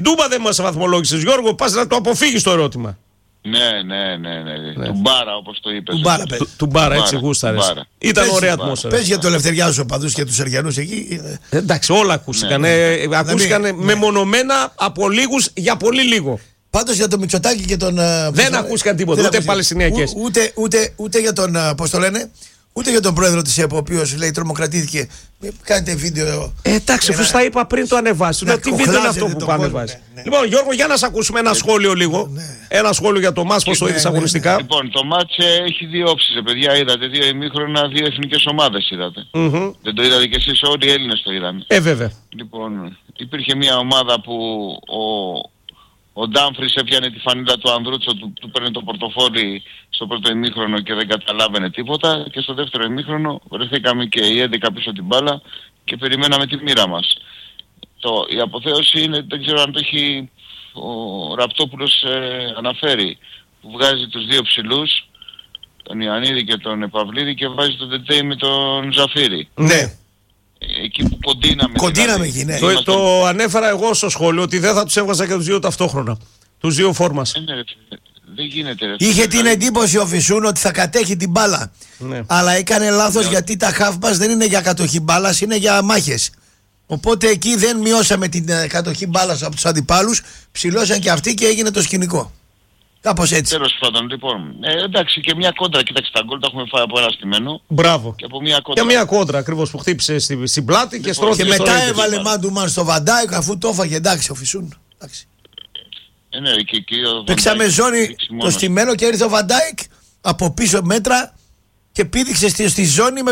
Ντούμπα δεν μας βαθμολόγησες, Γιώργο, πας να το αποφύγεις το ερώτημα. Ναι. Του Μπάρα, όπως το είπες. Του Μπάρα, έτσι γούσταρες. Ήταν ωραία ατμόσφαιρα. Πες για το Λευτεριάζου οπαδούς και τους Αριανούς εκεί. Εντάξει, όλα ακούστηκαν. Ακούστηκαν μεμονωμένα από λίγους για πολύ λίγο. Πάντως για τον Μητσοτάκη και τον. Δεν ακούστηκαν τίποτα, ούτε Παλαιστινιακές. Ούτε για τον. Πώς το λένε. Ούτε για τον πρόεδρο της ΕΠΟ, ο οποίος λέει τρομοκρατήθηκε. Κάνετε βίντεο. Εντάξει, αφού στα είπα πριν το ανεβάσει. Τι βίντεο είναι αυτό που ανεβάσει. Λοιπόν, Γιώργο, για να σε ακούσουμε ένα σχόλιο λίγο. Ένα σχόλιο για το μάτς, πώς το είδες αγωνιστικά. Λοιπόν, το μάτς έχει δύο όψεις, παιδιά. Είδατε δύο ημίχρονα, δύο εθνικές ομάδες είδατε. Δεν το είδατε κι εσείς, όλοι οι Έλληνες το είδαν. Βέβαια. Λοιπόν, υπήρχε μια ομάδα που ο Ντάμφρις έπιανε τη φανίλα του Ανδρούτσο, του παίρνει το πορτοφόλι στο πρώτο ημίχρονο και δεν καταλάβαινε τίποτα, και στο δεύτερο ημίχρονο βρεθήκαμε και οι 11 πίσω την μπάλα και περιμέναμε τη μοίρα μας. Η αποθέωση είναι, δεν ξέρω αν το έχει ο Ραπτόπουλος αναφέρει, που βγάζει τους δύο ψηλούς, τον Ιωαννίδη και τον Παυλίδη, και βάζει τον Τετέι με τον Ζαφύρη. Ναι. Εκεί που κοντίναμε εκεί, ναι. Το ανέφερα εγώ στο σχόλιο ότι δεν θα τους έβγαζα και τους δύο ταυτόχρονα. Τους δύο φόρμας. Δεν γίνεται. Είχε την εντύπωση ο Φυσούν ότι θα κατέχει την μπάλα. Ναι. Αλλά έκανε λάθος, γιατί τα half μας δεν είναι για κατοχή μπάλας, είναι για μάχες. Οπότε εκεί δεν μειώσαμε την κατοχή μπάλας από τους αντιπάλους. Ψηλώσαν και αυτοί και έγινε το σκηνικό. Κάπως έτσι. Τέλος πάντων, λοιπόν. Εντάξει, και μια κόντρα. Κοίταξε, τα γκολ τα έχουμε φάει από ένα στημένο. Μπράβο. Και από μια κόντρα. Και μια κόντρα ακριβώς που χτύπησε στην πλάτη και στρώθηκε. Και μετά έβαλε μάντου στο Βαντάικ, αφού το έφαγε. Εντάξει, ο Φυσούν. Ναι, παίξαμε ζώνη το στημένο και ήρθε ο Βαντάικ από πίσω μέτρα και πήδηξε στη ζώνη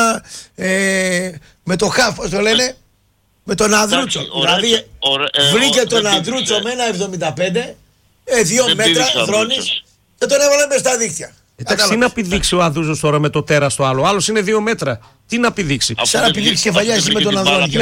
με το χαφ, πώς το λένε, με τον Ανδρούτσο. Δηλαδή βρήκε τον Ανδρούτσο με ένα 75, 2 μέτρα θρόνης και τον έβαλε μες στα δίχτυα. Εντάξει, τι να πηδήξει ο Ανδρούτσος τώρα με το τέρας το άλλο. Άλλος είναι 2 μέτρα. Τι να πηδήξει. Σαν να πηδήξει κεφαλιά εσύ με τον Ανδρούτσο.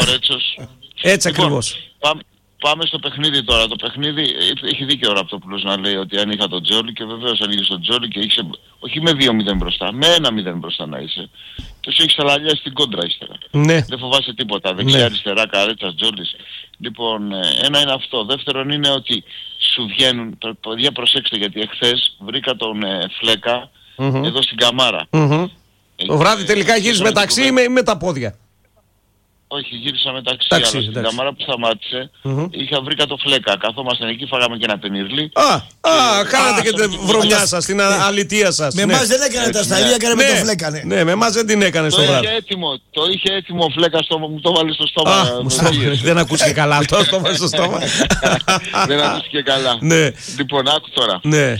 Έτσι ακριβώς. Πάμε στο παιχνίδι τώρα. Το παιχνίδι, έχει δίκιο ο Ραπτόπουλος να λέει ότι αν είχα τον Τζόλι, και βεβαίως αν είχες τον Τζόλι και είχε, όχι με 2-0 μπροστά, με 1-0 μπροστά να είσαι, και σου έχεις αλαλιάσει την κόντρα ύστερα. Ναι. Δεν φοβάσαι τίποτα. Δεξιά, αριστερά, καρέτσας, Τζόλις. Λοιπόν, ένα είναι αυτό. Δεύτερον είναι ότι σου βγαίνουν, παιδιά προσέξτε, γιατί εχθές βρήκα τον Φλέκα εδώ στην Καμάρα. Το βράδυ τελικά γύρισες μεταξύ ή με τα πόδια. Όχι, γύρισα μεταξύ, αλλά στην Καμάρα που σταμάτησε είχα βρήκα το Φλέκα. Καθόμασταν εκεί, φάγαμε και ένα πενιρλί. Κάνατε και την βρωμιά σας, την αλητεία σας. Με εμάς δεν έκανε τα σταλία, έκανε με το Φλέκα. Ναι, με εμάς δεν την έκανε στο βράδυ. Το είχε έτοιμο ο Φλέκα, μου το βάλε στο στόμα. Δεν ακούστηκε καλά αυτό, το βάλε στο στόμα. Δεν ακούστηκε καλά. Λοιπόν, άκου τώρα.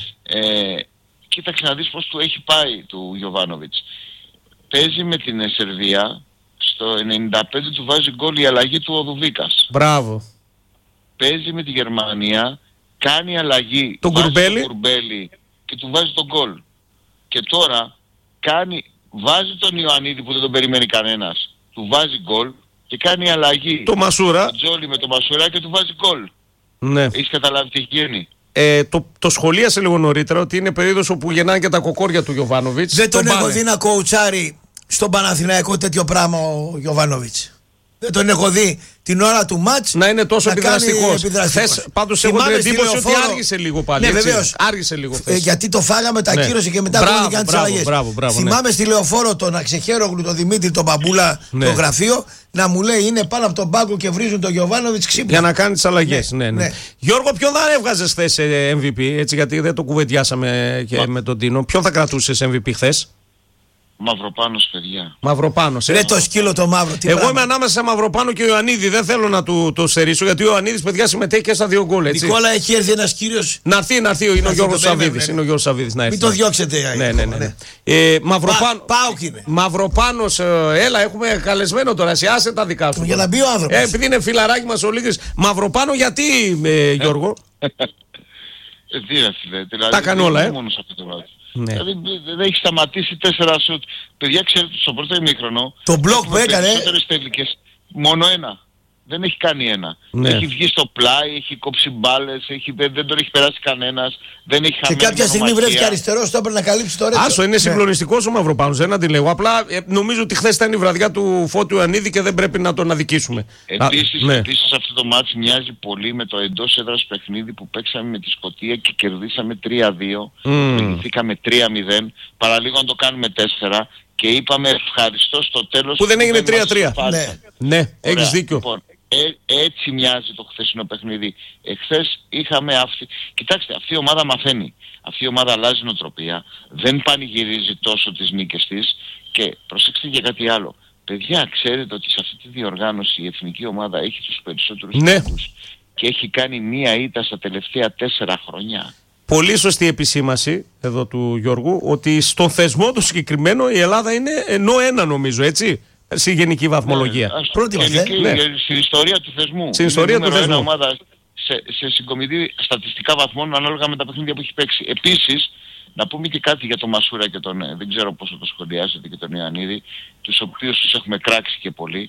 Κοίταξε να δεις πως του έχει πάει του Γιοβάνοβιτς. Παίζει με την Σερβία. Στο 95 του βάζει γκολ η αλλαγή του Οδουβίκας. Μπράβο. Παίζει με τη Γερμανία, κάνει αλλαγή τον Κουρμπέλη και του βάζει τον γκολ. Και τώρα βάζει τον Ιωαννίδη που δεν τον περιμένει κανένας. Του βάζει γκολ και κάνει αλλαγή. Το Μασούρα. Το Τζόλι με το Μασούρα και του βάζει γκολ. Ναι. Έχεις καταλάβει τι έχει γίνει. Το σχολίασε λίγο νωρίτερα ότι είναι περίοδος όπου γεννάνε και τα κοκόρια του Γιοβάνοβιτς. Δεν τον έχω δει να κοουτσάρει στον Παναθηναϊκό τέτοιο πράγμα ο Γιοβάνοβιτς. Δεν τον έχω δει την ώρα του μάτς να είναι τόσο επιδραστικός. Χθες πάντως έχω την εντύπωση ότι άργησε λίγο πάλι. Ναι, βεβαίως. Άργησε λίγο χθες. Γιατί το φάγαμε, τα κύρωσε και μετά πρέπει να κάνει τις αλλαγές. Θυμάμαι στη Λεωφόρο τον Αξεχέρογλου, τον Δημήτρη, τον Μπαμπούλα, το γραφείο, να μου λέει είναι πάνω από τον πάγκο και βρίζουν τον Γιοβάνοβιτς ξύπνο. Για να κάνει τις αλλαγές. Ναι. Γιώργο, ποιον θα έβγαζες χθες MVP, έτσι, γιατί δεν το κουβεντιάσαμε και με τον Τίνο. Ποιον θα κρατούσες MVP χθες? Μαυροπάνος, παιδιά. Μαυροπάνος. Είναι το σκύλο το μαύρο. Εγώ είμαι ανάμεσα σε Μαυροπάνο και Ιωαννίδη. Δεν θέλω να το στερήσω, γιατί ο Ιωαννίδης, παιδιά, συμμετέχει και στα 2 γκολ. Νικόλα, έχει έρθει ένας κύριος. Να έρθει, είναι ο Γιώργος Σαββίδης. Είναι ο Γιώργος Σαββίδης να έρθει. Μην το διώξετε. Ναι. Μαυροπάνος, έλα, έχουμε καλεσμένο τώρα. Εσύ άσε τα δικά σου. Για να μπει ο άνθρωπος. Επειδή είναι φιλαράκι μας ο Λίγκης. Μαυροπάνο, γιατί, Γιώργο? Τα έκανε όλα, Ναι. Δηλαδή δεν έχει σταματήσει 4 σουτ. Παιδιά, ξέρετε, στο πρώτο ημίχρονο το μπλοκ που έκανε. Περισσότερες τελικές. Μόνο ένα. Δεν έχει κάνει ένα. Ναι. Έχει βγει στο πλάι, έχει κόψει μπάλες, δεν τον έχει περάσει κανένας, δεν έχει χαμένη. Και κάποια στιγμή βρέθηκε αριστερός, το έπρεπε να καλύψει το ρέτο. Άσο, είναι συγκλονιστικός ο Μαυροπάνος, δεν αντιλέγω. Απλά νομίζω ότι χθες ήταν η βραδιά του Φώτιου Ανίδη και δεν πρέπει να τον αδικήσουμε. Επίσης αυτό το μάτς μοιάζει πολύ με το εντός έδρας παιχνίδι που παίξαμε με τη Σκωτία και κερδίσαμε 3-2. Προηγηθήκαμε 3-0, παραλίγο να το κάνουμε 4 και είπαμε ευχαριστώ στο τέλος. Που δεν έγινε 3-3. Ναι, έχεις δίκιο. Λοιπόν, έτσι μοιάζει το χθεσινό παιχνίδι. Εχθές είχαμε Κοιτάξτε, αυτή η ομάδα μαθαίνει. Αυτή η ομάδα αλλάζει νοοτροπία. Δεν πανηγυρίζει τόσο τις νίκες της. Και προσέξτε και κάτι άλλο. Παιδιά, ξέρετε ότι σε αυτή τη διοργάνωση η εθνική ομάδα έχει τους περισσότερους τίτλους και έχει κάνει μία ήττα στα τελευταία 4 χρόνια. Πολύ σωστή επισήμαση εδώ του Γιώργου ότι στον θεσμό του συγκεκριμένο η Ελλάδα είναι ενώ 1 νομίζω, έτσι, στη γενική βαθμολογία. Πρώτη στην ιστορία του θεσμού. Στην ιστορία του θεσμού. Ομάδα σε συγκομιδή στατιστικά βαθμών ανάλογα με τα παιχνίδια που έχει παίξει. Επίσης, να πούμε και κάτι για τον Μασούρα και τον, δεν ξέρω πόσο το σχολιάζετε, και τον Ιωαννίδη, τους οποίους τους έχουμε κράξει και πολύ.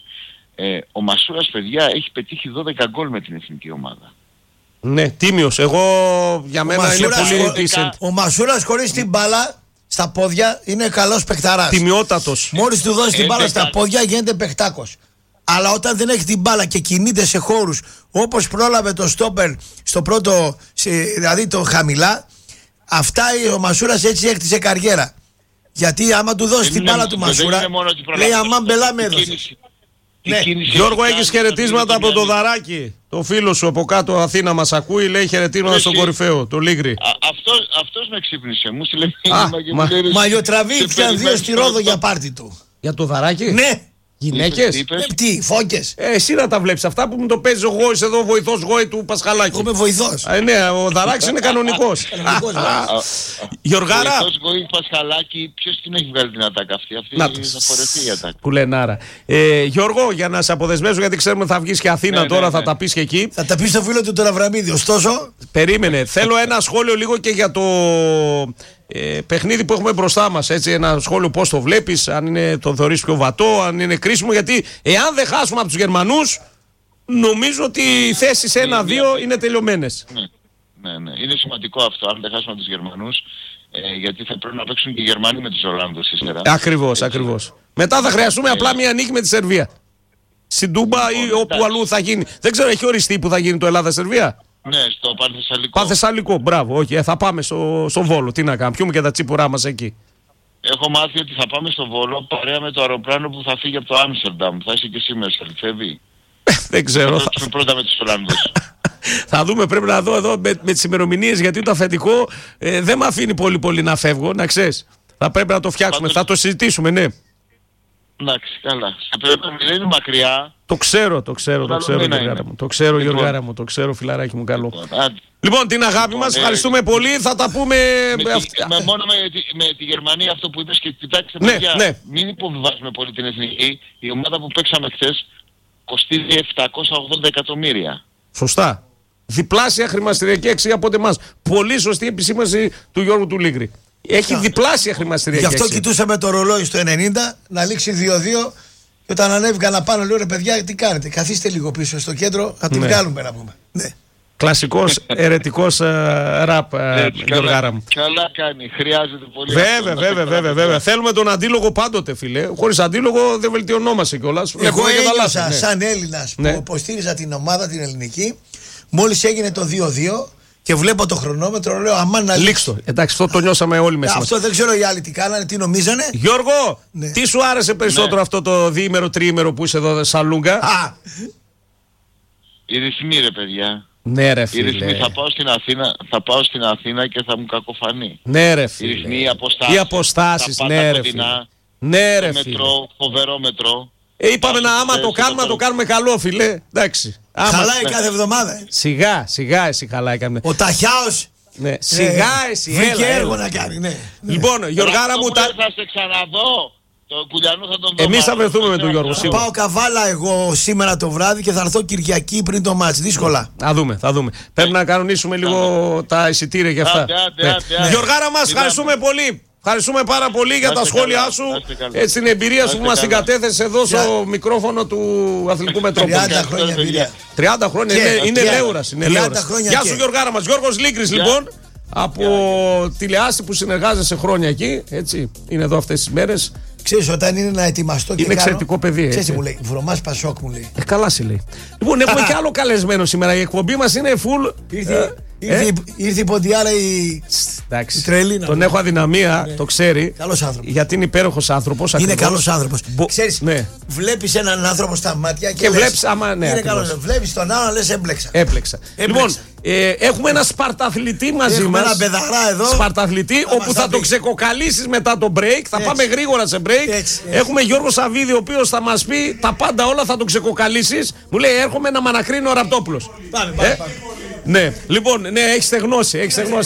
Ο Μασούρας, παιδιά, έχει πετύχει 12 γκολ με την εθνική ομάδα. Ναι, τίμιος. Εγώ για μένα είναι πολύ decent. Ο Μασούρας χωρίς την μπάλα στα πόδια είναι καλός παιχταράς. Τιμιότατος. Μόλις του δώσει την μπάλα στα πόδια γίνεται παιχτάκος. Αλλά όταν δεν έχει την μπάλα και κινείται σε χώρους όπως πρόλαβε το στόπερ στο πρώτο, δηλαδή το χαμηλά, αυτά ο Μασούρας έτσι έκτισε καριέρα. Γιατί άμα του δώσει την μπάλα του Μασούρα, λέει αμάν μπελά με έδωσε. Ναι. Γιώργο, έχεις χαιρετίσματα από το Δαράκι. Το φίλο σου από κάτω Αθήνα μας ακούει, λέει χαιρετίσματα στον κορυφαίο, το Λίγρη. Αυτός με ξύπνησε, μου στείλε μήνυμα. Μαλλιοτραβήθηκαν 2 στη Ρόδο για πάρτι του. Για το Δαράκι? Ναι. Γυναίκες? Τι, φώκες? Εσύ να τα βλέπεις αυτά που μου το παίζει ο Γόης εδώ, βοηθός Γόη του Πασχαλάκη. Εγώ είμαι βοηθός. Ναι, ο Δαράκης είναι κανονικός. Γιωργάρα. Βοηθός Γόη Πασχαλάκη, ποιος την έχει βγάλει την ατάκα αυτή? Αυτή θα φορεθεί η ατάκα. Κουλενάρα. Γιώργο, για να σε αποδεσμεύσω, γιατί ξέρουμε θα βγεις και Αθήνα τώρα, θα τα πεις και εκεί. Θα τα πεις στο φίλο του τον Αβραμίδη, ωστόσο. Περίμενε. Θέλω ένα σχόλιο λίγο και για το παιχνίδι που έχουμε μπροστά μας. Έτσι, ένα σχόλιο πώς το βλέπεις, αν είναι, το θεωρείς πιο βατό, αν είναι κρίσιμο. Γιατί εάν δεν χάσουμε από τους Γερμανούς, νομίζω ότι οι θέσεις 1-2 είναι τελειωμένες. Ναι. Είναι σημαντικό αυτό, αν δεν χάσουμε από τους Γερμανούς. Γιατί θα πρέπει να παίξουν και οι Γερμανοί με τους Ολλανδούς ύστερα. Ακριβώς. Μετά θα χρειαστούμε απλά μια νίκη με τη Σερβία. Στην Τούμπα ή όπου αλλού θα γίνει. Δεν ξέρω, έχει οριστεί που θα γίνει το Ελλάδα-Σερβία. Ναι, στο Πανθεσσαλικό. Πανθεσσαλικό, μπράβο. Όχι, θα πάμε στο Βόλο. Τι να κάνουμε, πιούμε και τα τσίπουρά μας εκεί. Έχω μάθει ότι θα πάμε στο Βόλο παρέα με το αεροπλάνο που θα φύγει από το Άμστερνταμ. Θα είσαι και εσύ μέσα, αληθεύει? Δεν ξέρω. Θα παίξουμε πρώτα με τους Ολλανδούς. Θα δούμε, πρέπει να δω εδώ με τις ημερομηνίες, γιατί το αφεντικό δεν με αφήνει πολύ να φεύγω, να ξέρεις. Θα πρέπει να το φτιάξουμε, θα το συζητήσουμε, ναι. Εντάξει, καλά. Δεν είναι μακριά. Το ξέρω, Γιωργάρα μου. Το ξέρω, Γιωργάρα μου. Το ξέρω, φιλαράκι μου, καλό. Λοιπόν, την αγάπη μας, ευχαριστούμε πολύ. Θα τα πούμε. Μόνο με τη Γερμανία αυτό που είπες, και κοιτάξτε, παιδιά, μην υποβιβάζουμε πολύ την εθνική. Η ομάδα που παίξαμε χθες κοστίζει 780 εκατομμύρια. Σωστά. Διπλάσια χρηματιστηριακή αξία από εμάς. Πολύ σωστή επισήμανση του Γιώργου του Λίγρη. Έχει διπλάσια χρηματιστηριακή αξία. Γι' αυτό κοιτούσαμε το ρολόι στο 90 να λήξει 2-2. Και όταν ανέβηκαν να πάνω, λέω ρε παιδιά, τι κάνετε? Καθίστε λίγο πίσω στο κέντρο, θα την βγάλουμε να πούμε. Ναι. Κλασικός ερετικός ραπ, Γιωργάρα μου. Καλά κάνει, χρειάζεται πολύ. Βέβαια. Θέλουμε τον αντίλογο πάντοτε, φίλε. Χωρίς αντίλογο δεν βελτιωνόμαστε κιόλας. Εγώ ένιωσα σαν Έλληνας που υποστήριζα την ομάδα την ελληνική, μόλις έγινε το 2-2 και βλέπω το χρονόμετρο, λέω αμάν να λήξει. Εντάξει, αυτό το νιώσαμε όλοι μέσα. Αυτό δεν ξέρω οι άλλοι τι κάνανε, τι νομίζανε. Γιώργο, τι σου άρεσε περισσότερο αυτό το διήμερο, τριήμερο που είσαι εδώ, Σαλούγκα? Οι ρυθμοί, ρε παιδιά. Ναι, ρε φίλε. Οι ρυθμοί, θα πάω στην Αθήνα και θα μου κακοφανεί. Ναι, ρε φίλε. Οι ρυθμοί, οι αποστάσεις, ναι, ρε φίλε. Ναι, ρε φίλε. Φοβερό μετρό. Είπαμε να άμα το κάνουμε, να το κάνουμε καλό, φίλε. Εντάξει. Χαλάει κάθε εβδομάδα. Σιγά εσύ χαλάει κάθε. Ο Ταχιάος. Ναι, σιγά εσύ. Βρήκε έργο να κάνει, ναι. Λοιπόν, Γιωργάρα μου. Θα σε ξαναδώ. Το Κουλιανού θα τον δω. Εμείς θα βρεθούμε με τον Γιώργο. Θα πάω Καβάλα εγώ σήμερα το βράδυ και θα έρθω Κυριακή πριν το μάτς. Δύσκολα. Θα δούμε. Πρέπει να κανονίσουμε λίγο τα εισιτήρια και αυτά. Γιωργάρα μας, ευχαριστούμε πολύ. Ευχαριστούμε πάρα πολύ για τα σχόλιά σου. Έτσι, την εμπειρία σου που μας την κατέθεσε εδώ στο μικρόφωνο του Αθλητικού Μετρόπολη. 30 χρόνια εμπειρία. 30 χρόνια, είναι λέουρας. Γεια σου Γιώργάρα μας. Γιώργος Λίγκρης λοιπόν, από τηλεάστη που συνεργάζεσαι χρόνια εκεί. Έτσι, είναι εδώ αυτές τις μέρες. Ξέρεις, όταν είναι να ετοιμαστώ και είναι εξαιρετικό παιδί. Ξέρεις τι μου λέει, βρωμάς Πασόκ μου λέει. Καλά σε λέει. Λοιπόν, έχουμε και άλλο καλεσμένο σήμερα. Η εκπομπή μας είναι full. Ήρθε η Ποντιάρα η τρελή. Τον έχω αδυναμία, το ξέρει. Καλός άνθρωπος. Γιατί είναι υπέροχος άνθρωπος. Είναι καλός άνθρωπος. Ξέρεις, ναι. Βλέπεις έναν άνθρωπο στα μάτια και βλέπεις, άμα ναι. Είναι καλός. Βλέπεις τον άλλον, λες έμπλεξα. Λοιπόν, έχουμε ένα σπαρταθλητή μαζί μας. Ένα παιδαρά εδώ. Σπαρταθλητή, όπου θα το ξεκοκαλίσεις μετά το break. Θα πάμε γρήγορα σε break. Έτσι. Έχουμε Γιώργο Σαββίδη, ο οποίος θα μας πει τα πάντα όλα, θα το ξεκοκαλίσεις. Μου λέει, έρχομαι να μ' ανακρίνει ο Ραπτόπουλος. Πάμε. Ναι, λοιπόν, ναι, έχει στεγνώσει.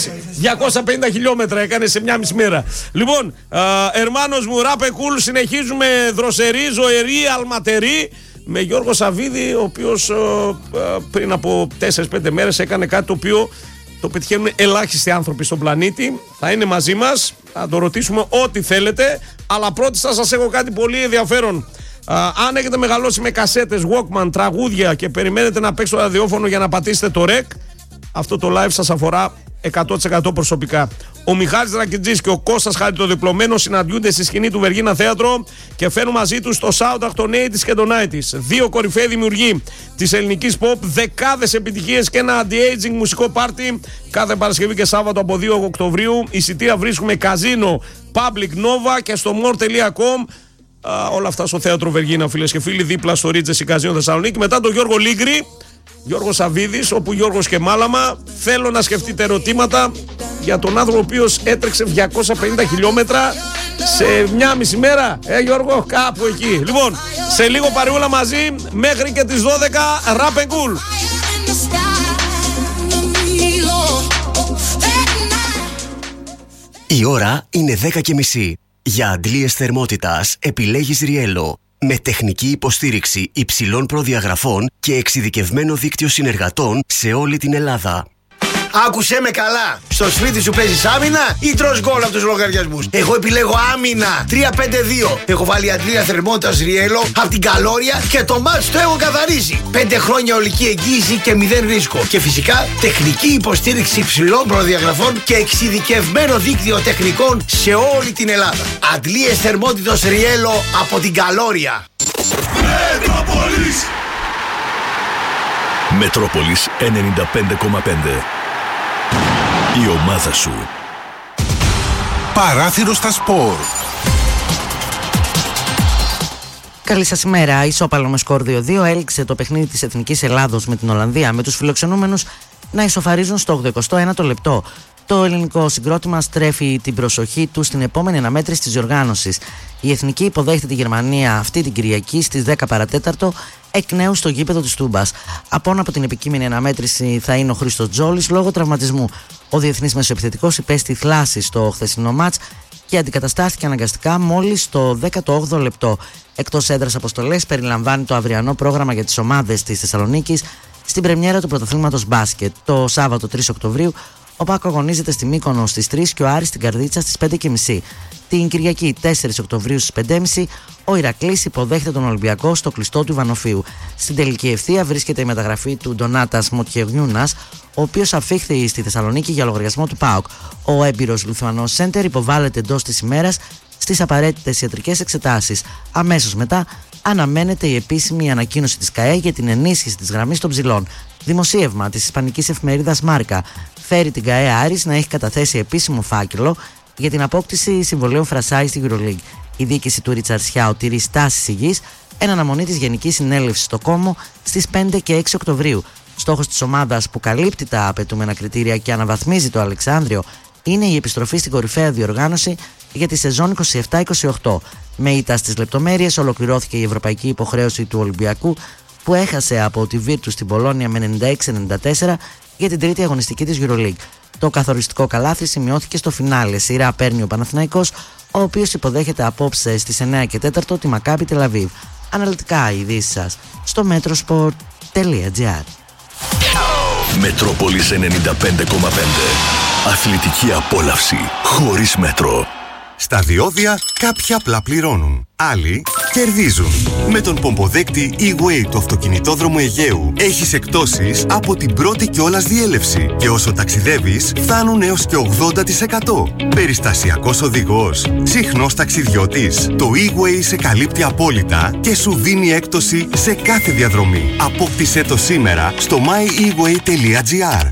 250 χιλιόμετρα έκανε σε μια μισή μέρα. Λοιπόν, ερμάνος μου, Ράπε Κουλ, συνεχίζουμε δροσερή, ζωηρή, αλματερή. Με Γιώργο Σαββίδη, ο οποίος πριν από 4-5 μέρες έκανε κάτι το οποίο το πετυχαίνουν ελάχιστοι άνθρωποι στον πλανήτη. Θα είναι μαζί μας, θα το ρωτήσουμε ό,τι θέλετε. Αλλά πρώτη θα σας έχω κάτι πολύ ενδιαφέρον. Αν έχετε μεγαλώσει με κασέτες, Walkman, τραγούδια και περιμένετε να παίξει το ραδιόφωνο για να πατήσετε το REC, αυτό το live σας αφορά 100% προσωπικά. Ο Μιχάλης Ρακιτζής και ο Κώστας Χαριτοδιπλωμένο συναντιούνται στη σκηνή του Βεργίνα Θέατρο και φέρνουν μαζί τους το soundtrack των 80's και των 90's. Δύο κορυφαίοι δημιουργοί της ελληνικής pop, δεκάδες επιτυχίες και ένα anti-aging μουσικό πάρτι κάθε Παρασκευή και Σάββατο από 2 Οκτωβρίου. Εισιτήρια βρίσκουμε Καζίνο, Public Nova και στο more.com. Όλα αυτά στο Θέατρο Βεργίνα, φίλες και φίλοι, δίπλα στο Ρίτζες Καζίνο Θεσσαλονίκη. Μετά τον Γιώργο Λίγκρη, Γιώργος Σαββίδης, όπου Γιώργος και Μάλαμα. Θέλω να σκεφτείτε ερωτήματα για τον άνθρωπο ο οποίος έτρεξε 250 χιλιόμετρα σε μια μισή μέρα. Γιώργο, κάπου εκεί. Λοιπόν, σε λίγο παρεούλα μαζί μέχρι και τις 12. Ράπε Κουλ. Η ώρα είναι 10:30. Για αντλίες θερμότητας επιλέγεις Riello. Με τεχνική υποστήριξη υψηλών προδιαγραφών και εξειδικευμένο δίκτυο συνεργατών σε όλη την Ελλάδα. Άκουσέ με καλά. Στο σπίτι σου παίζεις άμυνα ή τρως γκολ από τους λογαριασμούς? Εγώ επιλέγω άμυνα. 3-5-2. Έχω βάλει αντλία θερμότητας Riello από την Καλόρια και το μάτς το έχω καθαρίσει. 5 χρόνια ολική εγγύηση και 0 ρίσκο. Και φυσικά τεχνική υποστήριξη υψηλών προδιαγραφών και εξειδικευμένο δίκτυο τεχνικών σε όλη την Ελλάδα. Αντλίες θερμότητας Riello από την Καλόρια. Μετρόπολης 95,5. Η ομάδα σου. Παράθυρο στα σπορ. Καλή σας ημέρα. Ισόπαλο με σκορ 2-2 έληξε το παιχνίδι της Εθνικής Ελλάδος με την Ολλανδία, με τους φιλοξενούμενους να ισοφαρίζουν στο 81ο λεπτό. Το ελληνικό συγκρότημα στρέφει την προσοχή του στην επόμενη αναμέτρηση της διοργάνωσης. Η Εθνική υποδέχεται τη Γερμανία αυτή την Κυριακή στις 10 παρατέταρτο εκ νέου στο γήπεδο της Τούμπας. Απόν από την επικείμενη αναμέτρηση θα είναι ο Χρήστος Τζόλης λόγω τραυματισμού. Ο διεθνής μεσοεπιθετικός υπέστη θλάση στο χθεσινό μάτς και αντικαταστάθηκε αναγκαστικά μόλις στο 18ο λεπτό. Εκτός έδρας αποστολές περιλαμβάνει το αυριανό πρόγραμμα για τις ομάδες της Θεσσαλονίκης στην πρεμιέρα του πρωταθλήματος μπάσκετ. Το Σάββατο 3 Οκτωβρίου ο ΠΑΟΚ αγωνίζεται στη Μύκονο στις 3 και ο Άρης στην Καρδίτσα στις 5:30. Την Κυριακή 4 Οκτωβρίου στις 5:30 ο Ηρακλής υποδέχεται τον Ολυμπιακό στο κλειστό του Ιβανοφίου. Στην τελική ευθεία βρίσκεται η μεταγραφή του Ντονάτας Μοτιεγιούνας, ο οποίος αφήχθη στη Θεσσαλονίκη για λογαριασμό του ΠΑΟΚ. Ο έμπειρος Λιθουανός σέντερ υποβάλλεται εντός της ημέρας στις απαραίτητες ιατρικές εξετάσεις. Αμέσως μετά αναμένεται η επίσημη ανακοίνωση της ΚΑΕ για την ενίσχυση της γραμμής των ψηλών. Δημοσίευμα της ισπανικής εφημερίδας Μάρκα φέρει την ΚΑΕ Άρης να έχει καταθέσει επίσημο φάκελο για την απόκτηση συμβολέων φρασάι στη EuroLeague. Η διοίκηση του Ρίτσαρντ Σιάου τηρεί στάσεις υγιής εν αναμονή της Γενικής Συνέλευσης στο Κόμο στις 5 και 6 Οκτωβρίου. Στόχος της ομάδας που καλύπτει τα απαιτούμενα κριτήρια και αναβαθμίζει το Αλεξάνδριο είναι η επιστροφή στην κορυφαία διοργάνωση για τη σεζόν 27-28. Με ήττα στις λεπτομέρειες ολοκληρώθηκε η ευρωπαϊκή υποχρέωση του Ολυμπιακού που έχασε από τη Βίρτους στην Πολόνια με 96-94 για την τρίτη αγωνιστική της EuroLeague. Το καθοριστικό καλάθι σημειώθηκε στο φινάλε. Σειρά παίρνει ο Παναθηναϊκός, ο οποίος υποδέχεται απόψε στις 9 και 4 τη Μακάμπι Τελαβίβ. Αναλυτικά οι ειδήσεις σας στο metrosport.gr. Μετρόπολης 95,5. Αθλητική απόλαυση χωρίς μέτρο. Στα διόδια κάποιοι απλά πληρώνουν. Άλλοι κερδίζουν. Με τον πομποδέκτη E-Way του αυτοκινητόδρομου Αιγαίου έχεις εκπτώσεις από την πρώτη κιόλας διέλευση. Και όσο ταξιδεύεις φτάνουν έως και 80%. Περιστασιακός οδηγός, συχνός ταξιδιώτης. Το E-Way σε καλύπτει απόλυτα και σου δίνει έκπτωση σε κάθε διαδρομή. Απόκτησέ το σήμερα στο myeWay.gr.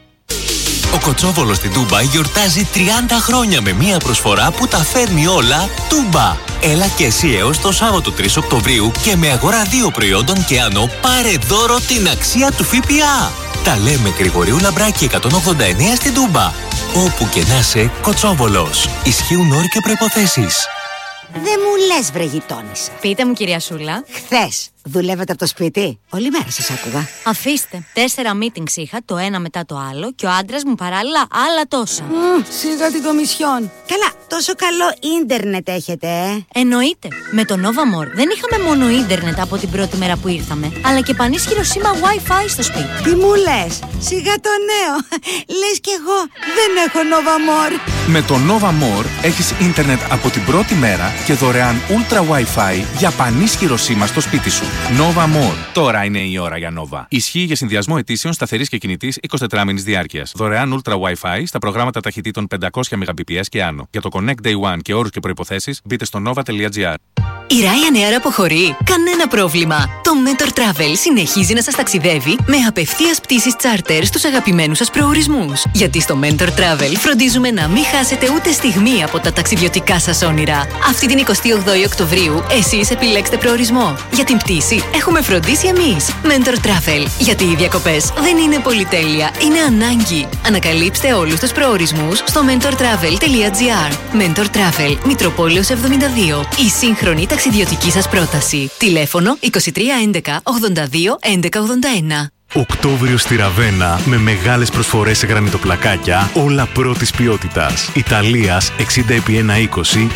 Ο Κοτσόβολος στην Τούμπα γιορτάζει 30 χρόνια με μία προσφορά που τα φέρνει όλα Τούμπα. Έλα και εσύ έως το Σάββατο 3 Οκτωβρίου και με αγορά 2 προϊόντων και άνω πάρε δώρο την αξία του ΦΠΑ. Τα λέμε Γρηγορίου Λαμπράκη 189 στην Τούμπα. Όπου και να είσαι, Κοτσόβολος. Ισχύουν όροι και προϋποθέσεις. Δεν μου λες, βρε γειτόνισσα. Πείτε μου, κυρία Σούλα. Χθες δουλεύετε από το σπίτι? Όλη μέρα σας άκουγα. Αφήστε. 4 meetings είχα, το ένα μετά το άλλο, και ο άντρας μου παράλληλα άλλα τόσα. Σιγά την κομισιόν. Καλά, τόσο καλό ίντερνετ έχετε, Εννοείται. Με το Nova More δεν είχαμε μόνο ίντερνετ από την πρώτη μέρα που ήρθαμε, αλλά και πανίσχυρο σήμα Wi-Fi στο σπίτι. Τι μου λες? Σιγά το νέο. Λες κι εγώ δεν έχω Nova More. Με το Nova More έχεις ίντερνετ από την πρώτη μέρα και δωρεάν Ultra Wi-Fi για πανίσχυρο σήμα στο σπίτι σου. Nova More. Τώρα είναι η ώρα για Nova. Ισχύει για συνδυασμό ετήσεων σταθερής και κινητής 24 μήνης διάρκειας. Δωρεάν Ultra Wi-Fi στα προγράμματα ταχυτήτων 500 Mbps και άνω. Για το Connect Day One και όρους και προϋποθέσεις μπείτε στο nova.gr. Η Ryanair αποχωρεί. Κανένα πρόβλημα. Το Mentor Travel συνεχίζει να σας ταξιδεύει με απευθείας πτήσεις charter στους αγαπημένους σας προορισμούς. Γιατί στο Mentor Travel φροντίζουμε να μην χάσετε ούτε στιγμή από τα ταξιδιωτικά σας όνειρα. Αυτή την 28η Οκτωβρίου εσείς επιλέξτε προορισμό. Για την πτήση έχουμε φροντίσει εμείς. Mentor Travel. Γιατί οι διακοπές δεν είναι πολυτέλεια, είναι ανάγκη. Ανακαλύψτε όλους τους προορισμούς στο mentortravel.gr. Mentor Travel, Μητροπόλεως 72. Η σύγχρονη ταξιδιωτική σας πρόταση. Τηλέφωνο 23 11 82 11 81. Οκτώβριο στη Ραβένα με μεγάλες προσφορές σε γρανιτοπλακάκια, όλα πρώτης ποιότητας. Ιταλίας 60x1 20,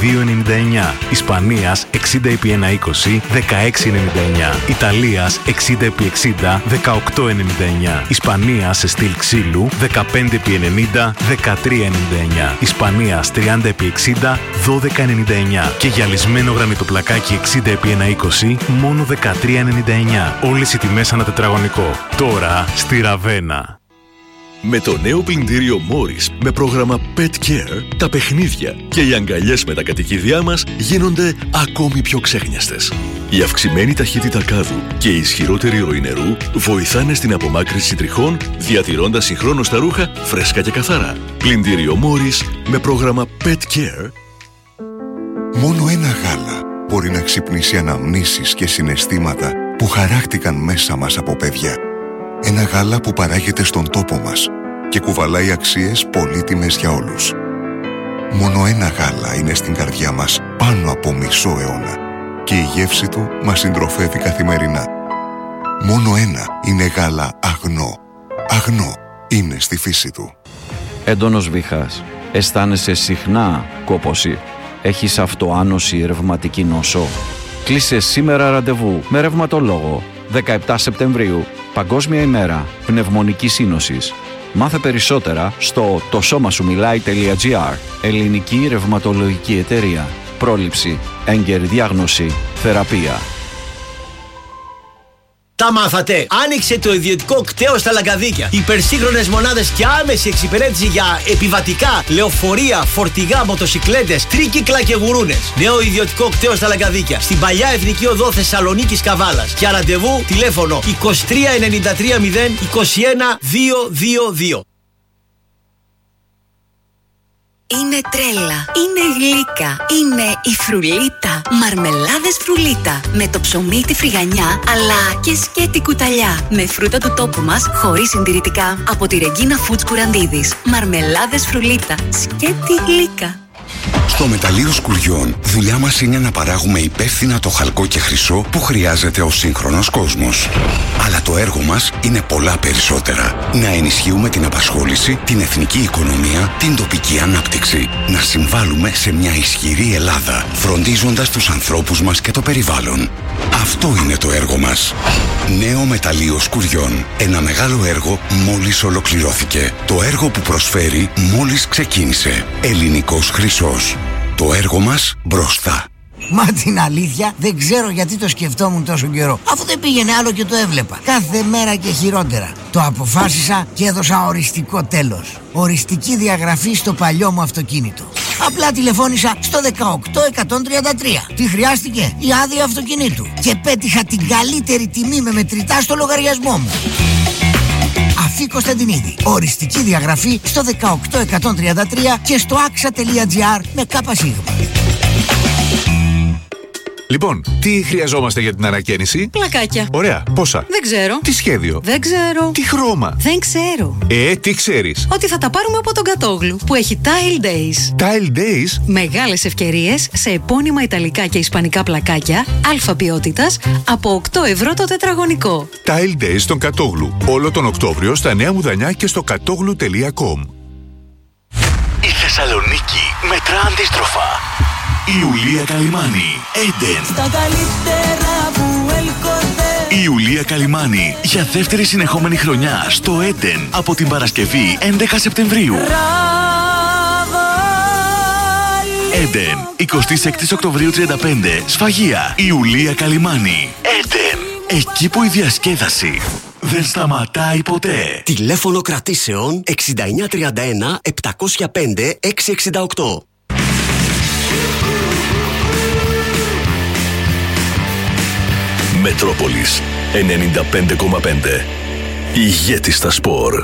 22,99. Ισπανίας 60x1 20, 16,99. Ιταλίας 60x60, 18,99. Ισπανίας σε στυλ ξύλου 15x90, 13,99. Ισπανίας 30x60, 12,99. Και γυαλισμένο γρανιτοπλακάκι 60x1 20, μόνο 13,99. Όλες οι τιμές ανά τετραγωνικό. Τώρα στη Ραβένα. Με το νέο πλυντήριο Morris με πρόγραμμα Pet Care, τα παιχνίδια και οι αγκαλιές με τα κατοικίδια μας γίνονται ακόμη πιο ξέχνιαστες. Η αυξημένη ταχύτητα κάδου και η ισχυρότερη ροή νερού βοηθάνε στην απομάκρυνση τριχών, διατηρώντας συγχρόνως τα ρούχα φρέσκα και καθαρά. Πλυντήριο Morris με πρόγραμμα Pet Care. Μόνο ένα γάλα μπορεί να ξυπνήσει αναμνήσεις και συναισθήματα που χαράχτηκαν μέσα μας από παιδιά. Ένα γάλα που παράγεται στον τόπο μας και κουβαλάει αξίες πολύτιμες για όλους. Μόνο ένα γάλα είναι στην καρδιά μας πάνω από μισό αιώνα και η γεύση του μας συντροφεύει καθημερινά. Μόνο ένα είναι γάλα αγνό. Αγνό είναι στη φύση του. Έντονος βήχας. Αισθάνεσαι συχνά κόπωση. Έχεις αυτοάνωση ρευματική νόσο. Κλείσε σήμερα ραντεβού με ρευματολόγο. 17 Σεπτεμβρίου, Παγκόσμια ημέρα πνευμονικής σύνοσης. Μάθε περισσότερα στο tosomasuMilai.gr. Ελληνική ρευματολογική εταιρεία. Πρόληψη, έγκαιρη διάγνωση, θεραπεία. Τα μάθατε! Άνοιξε το ιδιωτικό κτέο στα Λαγκαδίκια. Υπερσύγχρονες μονάδες και άμεση εξυπηρέτηση για επιβατικά, λεωφορεία, φορτηγά, μοτοσικλέτες, τρίκυκλα και γουρούνες. Νέο ιδιωτικό κτέο στα Λαγκαδίκια. Στην παλιά Εθνική Οδό Θεσσαλονίκης Καβάλας. Για ραντεβού τηλέφωνο 23 93 0 21 222. Είναι τρέλα, είναι γλύκα, είναι η φρουλίτα. Μαρμελάδες φρουλίτα. Με το ψωμί, τη φρυγανιά, αλλά και σκέτη κουταλιά. Με φρούτα του τόπου μας, χωρίς συντηρητικά. Από τη Ρεγκίνα Foods Κουραντίδης. Μαρμελάδες φρουλίτα. Σκέτη γλύκα. Στο μεταλλείο Σκουριών, δουλειά μας είναι να παράγουμε υπεύθυνα το χαλκό και χρυσό που χρειάζεται ο σύγχρονος κόσμος. Αλλά το έργο μας είναι πολλά περισσότερα. Να ενισχύουμε την απασχόληση, την εθνική οικονομία, την τοπική ανάπτυξη. Να συμβάλλουμε σε μια ισχυρή Ελλάδα, φροντίζοντας τους ανθρώπους μας και το περιβάλλον. Αυτό είναι το έργο μας. Νέο μεταλλείο Σκουριών. Ένα μεγάλο έργο μόλις ολοκληρώθηκε. Το έργο που προσφέρει μόλις ξεκίνησε. Ελληνικός χρυσός. Το έργο μας μπροστά. Μα την αλήθεια δεν ξέρω γιατί το σκεφτόμουν τόσο καιρό. Αφού δεν πήγαινε άλλο και το έβλεπα. Κάθε μέρα και χειρότερα. Το αποφάσισα και έδωσα οριστικό τέλος. Οριστική διαγραφή στο παλιό μου αυτοκίνητο. Απλά τηλεφώνησα στο 18133. Τι χρειάστηκε? Η άδεια αυτοκινήτου. Και πέτυχα την καλύτερη τιμή με μετρητά στο λογαριασμό μου. Αφή Κωνσταντινίδη. Οριστική διαγραφή στο 18133 και στο axa.gr με ΚΣ. Λοιπόν, τι χρειαζόμαστε για την ανακαίνιση? Πλακάκια. Ωραία. Πόσα? Δεν ξέρω. Τι σχέδιο? Δεν ξέρω. Τι χρώμα? Δεν ξέρω. Τι ξέρεις? Ότι θα τα πάρουμε από τον Κατόγλου που έχει Tile Days. Tile Days? Μεγάλες ευκαιρίες σε επώνυμα ιταλικά και ισπανικά πλακάκια αλφα ποιότητας από 8 ευρώ το τετραγωνικό. Tile Days στον Κατόγλου. Όλο τον Οκτώβριο στα Νέα Μουδανιά και στο κατόγλου.com. Η Θεσσαλονίκη μετρά αντίστροφα. Η Ιουλία Καλυμάνη, Έντεν. Στα καλύτερα που έλκονται. Η Ιουλία Καλυμάνη για δεύτερη συνεχόμενη χρονιά στο Έντεν από την Παρασκευή 11 Σεπτεμβρίου. Έντεν, 26 Οκτωβρίου 35, Σφαγεία. Η Ιουλία Καλυμάνη, Έντεν. Εκεί που η διασκέδαση δεν σταματάει ποτέ. Τηλέφωνο κρατήσεων 6931 705 668. Μετρόπολης 95,5. Ηγέτη στα σπορ.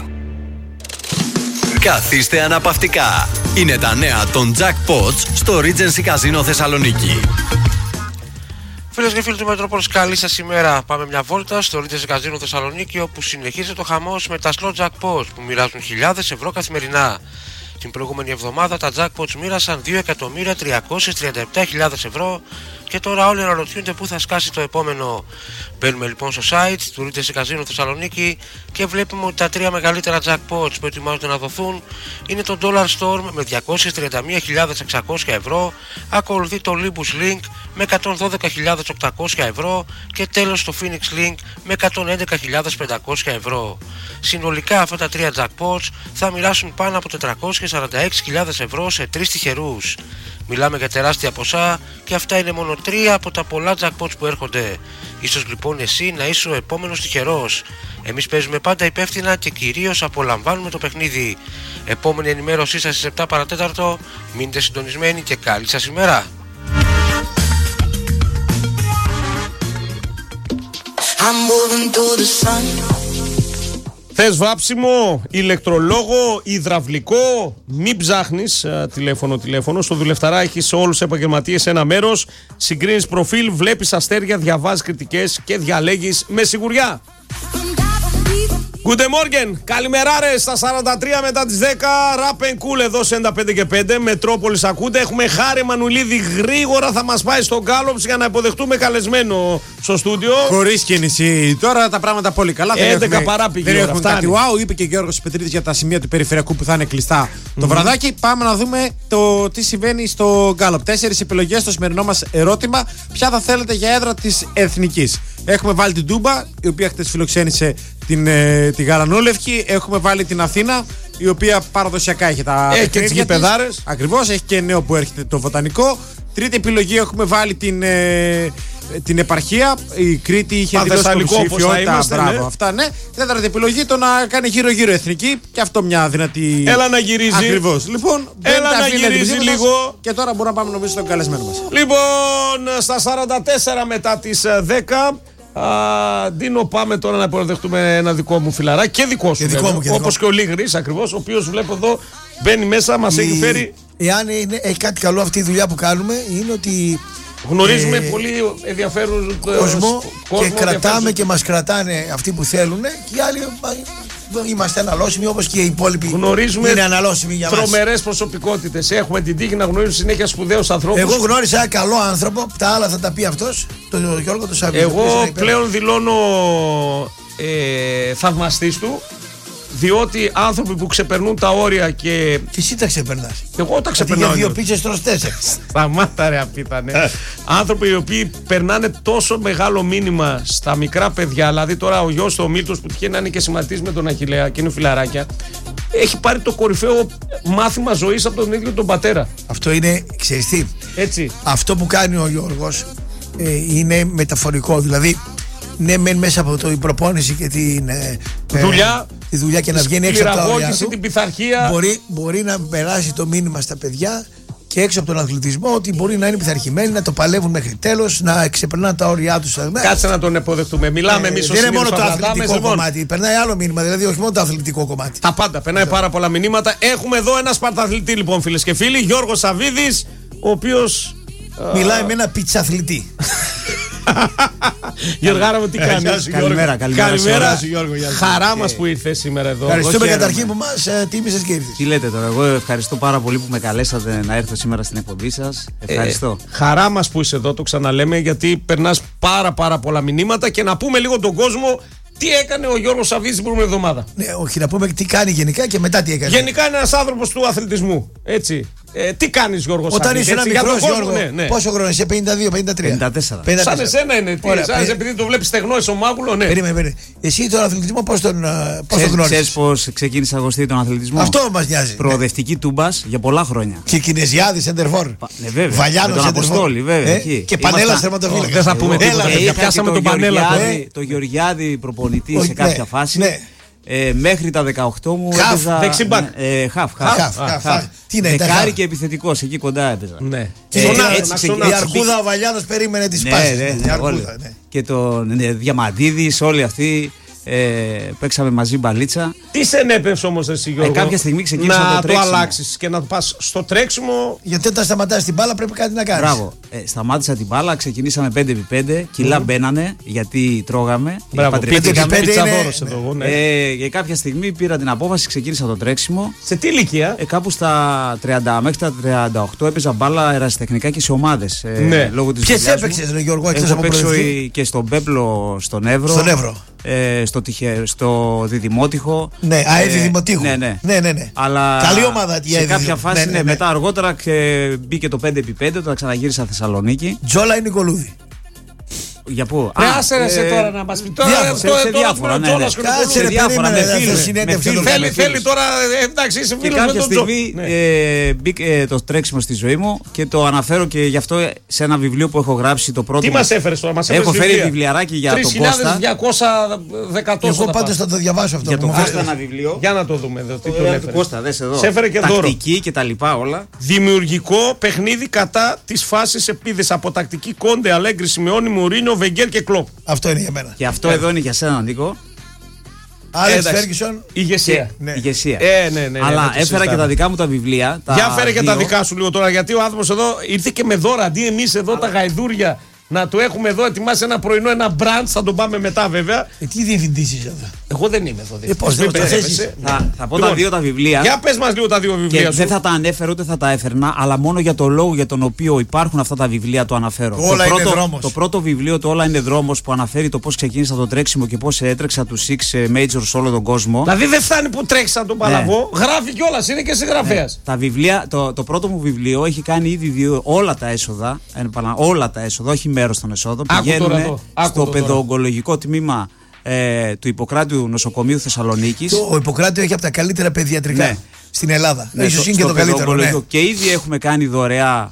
Καθίστε αναπαυτικά. Είναι τα νέα των Jackpots στο Regency Casino Θεσσαλονίκη. Φίλες και φίλοι του Μετρόπολης, καλή σας ημέρα. Πάμε μια βόλτα στο Regency Casino Θεσσαλονίκη, όπου συνεχίζεται το χαμός με τα slot Jackpots που μοιράζουν χιλιάδες ευρώ καθημερινά. Την προηγούμενη εβδομάδα τα Jackpots μοίρασαν 2.337.000 ευρώ και τώρα όλοι αναρωτιούνται πού θα σκάσει το επόμενο. Μπαίνουμε λοιπόν στο site του Regency Casino Θεσσαλονίκη και βλέπουμε ότι τα τρία μεγαλύτερα Jackpots που ετοιμάζονται να δοθούν είναι το Dollar Storm με 231.600 ευρώ, ακολουθεί το Olympus Link με 112.800 ευρώ και τέλος το Phoenix Link με 111.500 ευρώ. Συνολικά αυτά τα τρία Jackpots θα μοιράσουν πάνω από 446.000 ευρώ σε τρεις τυχερούς. Μιλάμε για τεράστια ποσά και αυτά είναι μόνο τρία από τα πολλά jackpots που έρχονται. Ίσως λοιπόν εσύ να είσαι ο επόμενος τυχερός. Εμείς παίζουμε πάντα υπεύθυνα και κυρίως απολαμβάνουμε το παιχνίδι. Επόμενη ενημέρωσή σας στις 7 παρατέταρτο. Μείνετε συντονισμένοι και καλή σας ημέρα. Θες βάψιμο, ηλεκτρολόγο, υδραυλικό, μην ψάχνεις τηλέφωνο. Στο Δουλευταρά έχεις όλους τους επαγγελματίες σε ένα μέρος. Συγκρίνεις προφίλ, βλέπεις αστέρια, διαβάζεις κριτικές και διαλέγεις με σιγουριά. Good morning, καλημεράρες στα 43 μετά τις 10. Rap and Cool εδώ σε 95 και 5. Μετρόπολης ακούτε. Έχουμε Χάρη Μανουλίδη, γρήγορα θα μας πάει στο Γκάλοψ για να υποδεχτούμε καλεσμένο στο στούντιο. Χωρίς κίνηση. Τώρα τα πράγματα πολύ καλά. 11 παρά πήγε. Δεν έχουμε κάτι wow. Είπε και ο Γιώργος Πετρίδης για τα σημεία του περιφερειακού που θα είναι κλειστά το βραδάκι. Πάμε να δούμε το τι συμβαίνει στο Γκάλοπ. 4 επιλογές στο σημερινό μας ερώτημα. Ποια θα θέλετε για έδρα της Εθνικής? Έχουμε βάλει την Τούμπα, η οποία χτες φιλοξένησε τη Γαλανόλευκη. Έχουμε βάλει την Αθήνα, η οποία παραδοσιακά έχει τα και τις γηπεδάρες. Ακριβώς, έχει και νέο που έρχεται το Βοτανικό. Τρίτη επιλογή έχουμε βάλει την επαρχία. Η Κρήτη είχε δηλώσει υποψηφιότητα. Μπράβο, ναι. Αυτά ναι. Τέταρτη επιλογή το να κάνει γύρω-γύρω εθνική. Και αυτό μια δυνατή. Έλα να γυρίζει. Ακριβώς. Λοιπόν, έλα να γυρίζει λίγο. Και τώρα μπορούμε να πάμε νομίζω στον καλεσμένο μας. Λοιπόν, στα 44 μετά τις 10. Ντίνο, πάμε τώρα να υποδεχτούμε ένα δικό μου φιλαράκι και δικό σου. Όπως και ο Λίγρης ακριβώς, ο οποίος βλέπω εδώ μπαίνει μέσα, μας έχει φέρει. Εάν έχει κάτι καλό αυτή η δουλειά που κάνουμε, είναι ότι γνωρίζουμε πολύ ενδιαφέρον κόσμο και κρατάμε και μας κρατάνε αυτοί που θέλουν και οι άλλοι είμαστε αναλώσιμοι όπως και οι υπόλοιποι. Γνωρίζουμε είναι αναλώσιμοι για μας. Τρομερές προσωπικότητες. Έχουμε την τύχη να γνωρίζουμε συνέχεια σπουδαίους ανθρώπους. Εγώ γνώρισα ένα καλό άνθρωπο, τα άλλα θα τα πει αυτός, τον Γιώργο τον Σαββίδη. Εγώ πλέον δηλώνω θαυμαστής του. Διότι άνθρωποι που ξεπερνούν τα όρια και εσύ τα ξεπερνάς. Εγώ τα ξεπερνάω. Για 2 πίτσες τρως 4. Σταμάτα ρε απίτανε. Άνθρωποι οι οποίοι περνάνε τόσο μεγάλο μήνυμα στα μικρά παιδιά. Δηλαδή τώρα ο γιος του ο Μίλτος που τυχαίνει να είναι και συμμαθητής με τον Αχιλλέα και είναι φιλαράκια. έχει πάρει το κορυφαίο μάθημα ζωής από τον ίδιο τον πατέρα. Αυτό είναι, ξέρεις τι, έτσι. Αυτό που κάνει ο Γιώργος είναι μεταφορικό. Δηλαδή, ναι, μεν μέσα από την προπόνηση και την δουλειά και να βγαίνει έξω από τα όρια του, την πειθαρχία. Μπορεί να περάσει το μήνυμα στα παιδιά και έξω από τον αθλητισμό ότι μπορεί να είναι πειθαρχημένοι, να το παλεύουν μέχρι τέλος, να ξεπερνάνε τα όρια τους. Κάτσε να τον υποδεχτούμε. Μιλάμε εμείς δεν είναι μόνο το αθλητικό κομμάτι. Περνάει άλλο μήνυμα, δηλαδή όχι μόνο το αθλητικό κομμάτι. Τα πάντα. Περνάει πάρα πολλά μηνύματα. Έχουμε εδώ ένα Σπαρταθλητή, λοιπόν, φίλες και φίλοι, Γιώργο Σαββίδης, ο οποίος. Μιλάει με ένα πιτσαθλητή. Γιώργαρα μου, τι κάνεις? Καλημέρα. Χαρά μας που ήρθες σήμερα εδώ. Ευχαριστούμε καταρχήν που μας τίμησες και ήρθες. Τι λέτε τώρα, εγώ ευχαριστώ πάρα πολύ που με καλέσατε να έρθω σήμερα στην εκπομπή σας. Ευχαριστώ. Χαρά μας που είσαι εδώ, το ξαναλέμε, γιατί περνάς πάρα πολλά μηνύματα. Και να πούμε λίγο τον κόσμο τι έκανε ο Γιώργος Σαββίδης την προηγούμενη εβδομάδα. Ναι, όχι, να πούμε τι κάνει γενικά και μετά τι έκανε. Γενικά είναι ένας άνθρωπος του αθλητισμού. Έτσι. Τι κάνεις, Γιώργο Σαββίδη? Όταν είσαι ένα μικρός, Γιώργο, πόσο χρόνο είσαι? 52-53. 54. Σαν εσένα είναι. Επειδή το βλέπεις στεγνό εσωμάγουλο, ναι. Περίμενε. Εσύ τον αθλητισμό πώς τον γνώρισες? Ξέρεις πώς ξεκίνησα εγώ τον αθλητισμό? Αυτό μας νοιάζει. Προοδευτική Τούμπας για πολλά χρόνια. Και Κινεζιάδη σεντερφόρ. Ναι, βέβαια. Βαλιάνος σεντερφόρ. Και Πανέλας τερματοφύλακας. Δεν θα πούμε τίποτα. Πιάσαμε τον Πανέλα. Το Γεωργιάδη προπονητή σε κάποια φάση. Μέχρι τα 18 μου έπαιζα. Δεξιμπάκ. Χαφ. Τι είναι, δεκάρι και επιθετικός, εκεί κοντά έπαιζα. Ναι. Η Αρκούδα ο Βαλιάνος περίμενε τη σπάση. Και τον Διαμαντίδης, όλοι αυτοί. Παίξαμε μαζί μπαλίτσα. Τι σε ενέπνευσε όμως εσύ, Γιώργο? Κάποια στιγμή ξεκίνησα να το τρέξιμο. το αλλάξεις και να το πας στο τρέξιμο. Γιατί όταν σταματάς την μπάλα πρέπει κάτι να κάνεις. Μπράβο. Σταμάτησα την μπάλα, ξεκινήσαμε 5x5. Κιλά μπαίνανε γιατί τρώγαμε. Μπράβο, 5x5 πιτσαδόρος εδώ εγώ, ναι. Και κάποια στιγμή πήρα την απόφαση, ξεκίνησα το τρέξιμο. Σε τι ηλικία? Κάπου στα 30 μέχρι τα 38 έπαιζα μπάλα ερασιτεχνικά και σε ομάδες. Ναι. Ποιες έπαιξες, Γιώργο, εκτός από προοδευτική? Και στον Πέπλο, στον Εύρο. Στο Διδημότυχο. Ναι, ΑΕ Διδημοτήχου. Ναι. Αλλά καλή ομάδα. Σε κάποια φάση, μετά αργότερα μπήκε το 5x5 όταν ξαναγύρισα Θεσσαλονίκη. Τζόλα ή Νικολούδη? Για πού? Άσε τώρα να μας πει. Τώρα σε διάφορα. Κάτσε ρε, περίμενε. Θέλει τώρα, εντάξει, είσαι φίλος με τον τον Τζο. Κάποια στιγμή μπήκε το τρέξιμο στη ζωή μου και το αναφέρω και γι' αυτό σε ένα βιβλίο που έχω γράψει το πρώτο. Τι μας έφερες τώρα? Έχω φέρει βιβλιαράκι για τον Κώστα. 3.210 τόσο. Εγώ πάντως θα το διαβάσω αυτό. Για τον Κώστα ένα βιβλίο. Για να το δούμε εδώ. Τι τον έφερε? Κώστα, δες εδώ. Σε έφερε και δώρο. Τακτική και τα λοιπά όλα. Δημιουργικό παιχνίδι κατά της φάσης επίδεσης από τακτική Κόντε, Αλέγκρι, Σιμεώνη, Μουρίνιο, Βεγγέρ και Κλόπ. Αυτό είναι για μένα. Και αυτό εδώ είναι για σένα, Νίκο. Άλεξ Φέργκισον. Ηγεσία. Ηγεσία. Ναι. Αλλά έφερα και τα δικά μου τα βιβλία. Για φέρε και τα δικά σου λίγο τώρα, γιατί ο άνθρωπος εδώ ήρθε και με δώρα. Αντί εμείς εδώ τα γαϊδούρια να το έχουμε εδώ ετοιμάσει ένα πρωινό, ένα μπραντ, θα τον πάμε μετά βέβαια. Τι διευθυντής είσαι εδώ? Εγώ δεν είμαι εδώ. Πώς δεν το θέσεις? Θα πω τα δύο τα βιβλία. Για πες μας λίγο τα δύο βιβλία και σου. Δεν θα τα ανέφερα ούτε θα τα έφερνα, αλλά μόνο για το λόγο για τον οποίο υπάρχουν αυτά τα βιβλία το αναφέρω. Το πρώτο βιβλίο, το Όλα είναι δρόμος, που αναφέρει το πώς ξεκίνησα το τρέξιμο και πώς έτρεξα του Six Majors σε όλο τον κόσμο. Δηλαδή δεν φτάνει που τρέχει σαν τον Παλαβό, γράφει κιόλας, είναι και συγγραφέας. Τα βιβλία, το πρώτο μου βιβλίο έχει κάνει ήδη όλα τα έσοδα, όχι μέρος των εσόδων. Πηγαίνουν στο παιδοογκολογικό τμήμα του Ιπποκράτειου Νοσοκομείου Θεσσαλονίκης. Το Ιπποκράτειο έχει από τα καλύτερα παιδιατρικά στην Ελλάδα. Ίσως είναι και το καλύτερο. Και ήδη έχουμε κάνει δωρεά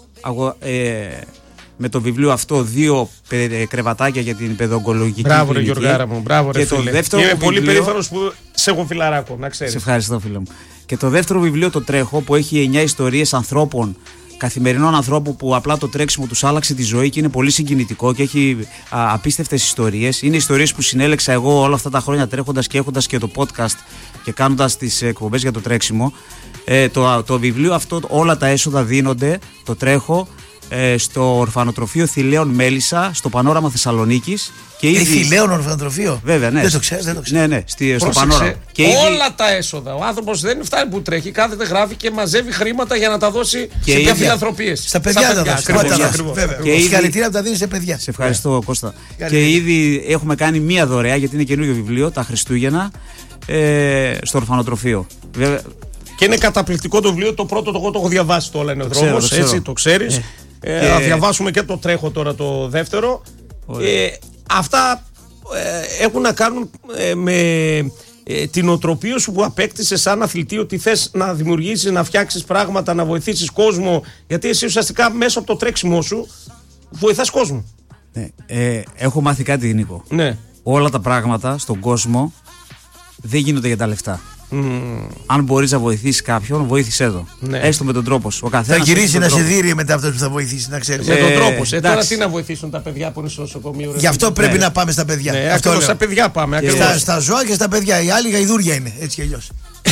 με το βιβλίο αυτό 2 κρεβατάκια για την παιδοογκολογική κλινική. Μπράβο ρε Γιωργάρα μου, μπράβο ρε φίλε. Είμαι πολύ περήφανος που σε έχω φιλαράκο, να ξέρεις. Σε ευχαριστώ φίλε μου. Και το δεύτερο βιβλίο το τρέχω, που έχει 9 ιστορίες ανθρώπων, καθημερινών ανθρώπων που απλά το τρέξιμο τους άλλαξε τη ζωή και είναι πολύ συγκινητικό και έχει απίστευτες ιστορίες. Είναι ιστορίες που συνέλεξα εγώ όλα αυτά τα χρόνια τρέχοντας και έχοντας και το podcast και κάνοντας τις εκπομπές για το τρέξιμο. Το βιβλίο αυτό, όλα τα έσοδα δίνονται, το τρέχω, στο ορφανοτροφείο Θηλαίων Μέλισσα, στο Πανόραμα Θεσσαλονίκης. Θηλαίων ορφανοτροφείο. Βέβαια, ναι. Δεν το ξέρω. Ναι, στο Πανόραμα. Και όλα τα έσοδα. Ο άνθρωπος δεν φτάνει που τρέχει, κάθεται, γράφει και μαζεύει χρήματα για να τα δώσει σε μια φιλανθρωπίες. Στα παιδιά τα δώσει. Συγχαρητήρια που τα δίνει σε παιδιά. Σε ευχαριστώ, Κώστα. Και ήδη έχουμε κάνει μία δωρεά, γιατί είναι καινούργιο βιβλίο, τα Χριστούγεννα, στο ορφανοτροφείο. Και είναι καταπληκτικό το βιβλίο. Το πρώτο εγώ το έχω διαβάσει, το Όλα είναι δρόμος. Έτσι το ξέρεις. Θα διαβάσουμε και το τρέχω τώρα το δεύτερο. Αυτά έχουν να κάνουν με την οτροπία σου που απέκτησες σαν αθλητή, ότι θες να δημιουργήσεις, να φτιάξεις πράγματα, να βοηθήσεις κόσμο, γιατί εσύ ουσιαστικά μέσα από το τρέξιμό σου βοηθάς κόσμο. Ναι. Έχω μάθει κάτι, Νίκο. Ναι. Όλα τα πράγματα στον κόσμο δεν γίνονται για τα λεφτά. Αν μπορείς να βοηθήσεις κάποιον, βοήθησέ το. Ναι. Έστω με τον τρόπο σου. Θα γυρίσει να σε δει μετά αυτό που θα βοηθήσει, να ξέρεις. Με τον τρόπο σου. Τώρα τι να βοηθήσουν τα παιδιά που είναι στο νοσοκομείο. Γι' αυτό πρέπει να πάμε στα παιδιά. Ναι, ακριβώς στα παιδιά πάμε. Στα ζώα και στα παιδιά. Οι άλλοι γαϊδούρια είναι. Έτσι κι αλλιώς.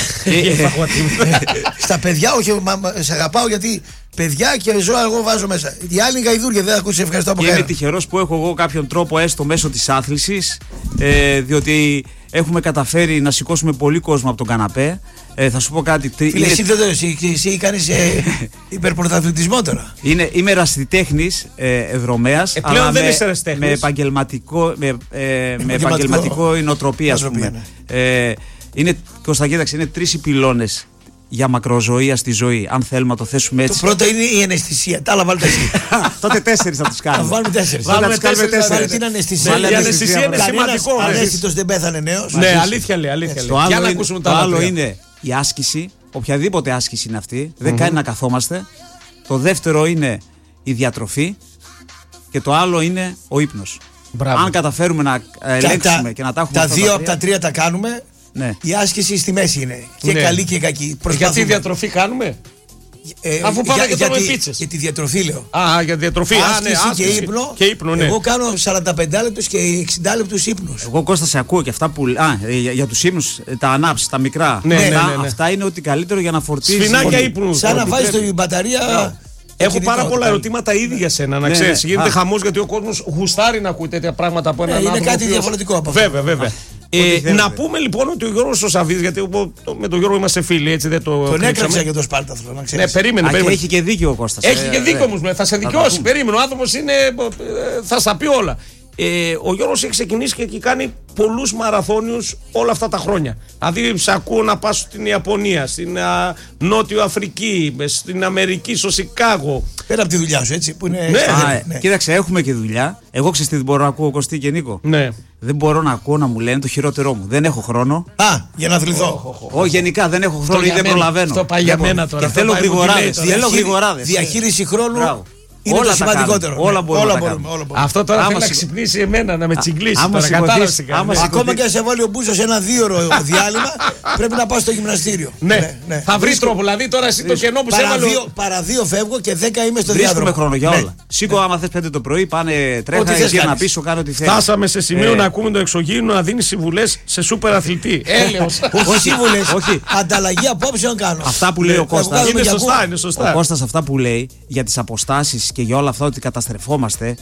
Στα παιδιά, όχι, σε αγαπάω γιατί παιδιά και ζώα εγώ βάζω μέσα. Οι άλλοι γαϊδούρια, δεν ακούσει, ευχαριστώ από κανένα. Είμαι τυχερός που έχω εγώ κάποιον τρόπο, έστω μέσω της άθλησης, διότι έχουμε καταφέρει να σηκώσουμε πολύ κόσμο από τον καναπέ. Θα σου πω κάτι. Φίλε, εσύ κάνεις υπερπρωταθλητισμό τώρα. Είμαι ερασιτέχνης δρομέας, αλλά δεν είσαι ερασιτέχνης. Με επαγγελματικό νοοτροπία, ας πούμε. Κώστα, κοίταξε, είναι 3 οι πυλώνες για μακροζωία στη ζωή. Αν θέλουμε να το θέσουμε έτσι. Το πρώτο είναι η αναισθησία. Τα άλλα βάλτε εσύ. Τότε 4 θα τους κάνουμε. Θα βάλουμε 4. Βάλουμε 4. Την αναισθησία. Η αναισθησία είναι σημαντικό. Αναίσθητος δεν πέθανε νέος. Ναι, αλήθεια λέει. Το άλλο είναι η άσκηση. Οποιαδήποτε άσκηση είναι αυτή. Δεν κάνει να καθόμαστε. Το δεύτερο είναι η διατροφή. Και το άλλο είναι ο ύπνος. Αν καταφέρουμε να ελέγξουμε και να τα έχουμε. Τα 2 από τα 3 τα κάνουμε. Ναι. Η άσκηση στη μέση είναι. Και καλή και κακή. Γιατί διατροφή κάνουμε. Αφού πάμε και τρώμε πίτσες. Για τη διατροφή λέω. Για διατροφή. Άσκηση και ύπνο. Ναι. Εγώ κάνω 45 λεπτούς και 60 λεπτούς ύπνους. Εγώ, Κώστα, σε ακούω και αυτά που. Για τους ύπνους, τα ανάψεις, τα μικρά. Ναι. Αυτά είναι ότι καλύτερο για να φορτίσεις. Σφινάκια ύπνου. Σαν να βάζεις την μπαταρία. Έχω πάρα πολλά ερωτήματα ήδη για σένα, να ξέρεις. Γίνεται χαμός γιατί ο κόσμος γουστάρει να ακούει τέτοια πράγματα από έναν άνθρωπο. Είναι κάτι διαφορετικό από αυτό. Βέβαια. Να πούμε λοιπόν ότι ο Γιώργος ο Σαββίδης, γιατί με τον Γιώργο είμαστε φίλοι, έτσι δεν το. Τον έκραξα για το Σπάρταθλο, να ξέρεις. Ναι, περίμενε. Έχει και δίκιο ο Κώστας. Έχει και δίκιο όμως, θα σε δικαιώσει. Περίμενε, ο άνθρωπος είναι. Θα στα πει όλα. Ο Γιώργος έχει ξεκινήσει και έχει κάνει πολλούς μαραθώνιους όλα αυτά τα χρόνια. Δηλαδή, σε ακούω να πας στην Ιαπωνία, στην Νότιο Αφρική, στην Αμερική, στο Σικάγο. Πέρα από τη δουλειά σου, έτσι. Που είναι ναι. Κοίταξε, έχουμε και δουλειά. Εγώ ξέρεις τι δεν μπορώ να ακούω, Κωστή και Νίκο. Ναι. Δεν μπορώ να ακούω να μου λένε το χειρότερό μου. Δεν έχω χρόνο. Για να αθληθώ. Όχι, γενικά δεν έχω χρόνο ή δεν προλαβαίνω. Αυτό πάει για μένα τώρα. Και θέλω γρηγοράδες. Διαχείριση χρόνου. Είναι όλα το σημαντικότερο. Όλα μπορούμε. Αυτό τώρα θέλει να ξυπνήσει εμένα, να με τσιγκλίσει. Ακόμα και αν σε βάλει ο Μπούσος ένα 2ωρο διάλειμμα, πρέπει να πάω στο γυμναστήριο. Ναι. Θα βρει τρόπο. Δηλαδή τώρα εσύ το κενό που σε έβαλε. Παρά 2 φεύγω και 10 είμαι στο διάδρομο. Βρίσκουμε χρόνο για όλα. Σήκω άμα θες 5 το πρωί, πάνε τρέχα εσύ να πίσω, κάνω ό,τι θέλει. Φτάσαμε σε σημείο να ακούμε το εξωγήινο να δίνει συμβουλές σε σούπερ αθλητή. Έλεος. Όχι συμβουλές. Ανταλλαγή απόψεων κάνω. Αυτά που λέει ο Κώστας. Είναι σωστά. Ο Κώστας αυτά που λέει για τις αποστάσεις και για όλα αυτά ότι καταστρεφόμαστε,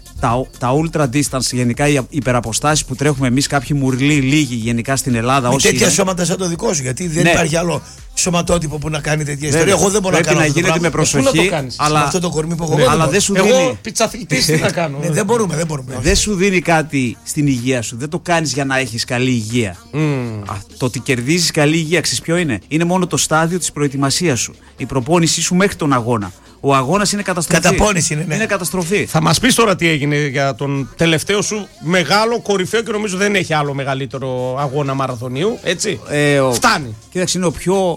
τα ultra distance, γενικά οι υπεραποστάσεις που τρέχουμε εμείς, κάποιοι μουρλοί λίγοι γενικά στην Ελλάδα. Με τέτοια σώματα σαν το δικό σου, γιατί δεν υπάρχει άλλο σωματότυπο που να κάνει τέτοια ιστορία. Εγώ δεν μπορώ να κάνω. Πρέπει να γίνεται με προσοχή. Αλλά αυτό το κορμί που έχω. Αλλά δεν σου δίνει. Εγώ πιτσαθλητής τι να κάνω. Δεν μπορούμε. Δεν σου δίνει κάτι στην υγεία σου. Δεν το κάνεις για να έχεις καλή υγεία. Το ότι κερδίζεις καλή υγεία, ξέρεις ποιο είναι? Είναι μόνο το στάδιο της προετοιμασίας σου. Η προπόνησή σου μέχρι τον αγώνα. Ο αγώνας είναι καταστροφή. Καταπώνηση είναι, ναι. Είναι καταστροφή. Θα μας πεις τώρα τι έγινε για τον τελευταίο σου μεγάλο κορυφαίο και νομίζω δεν έχει άλλο μεγαλύτερο αγώνα μαραθωνίου. Έτσι. Φτάνει. Κοίταξε, είναι ο πιο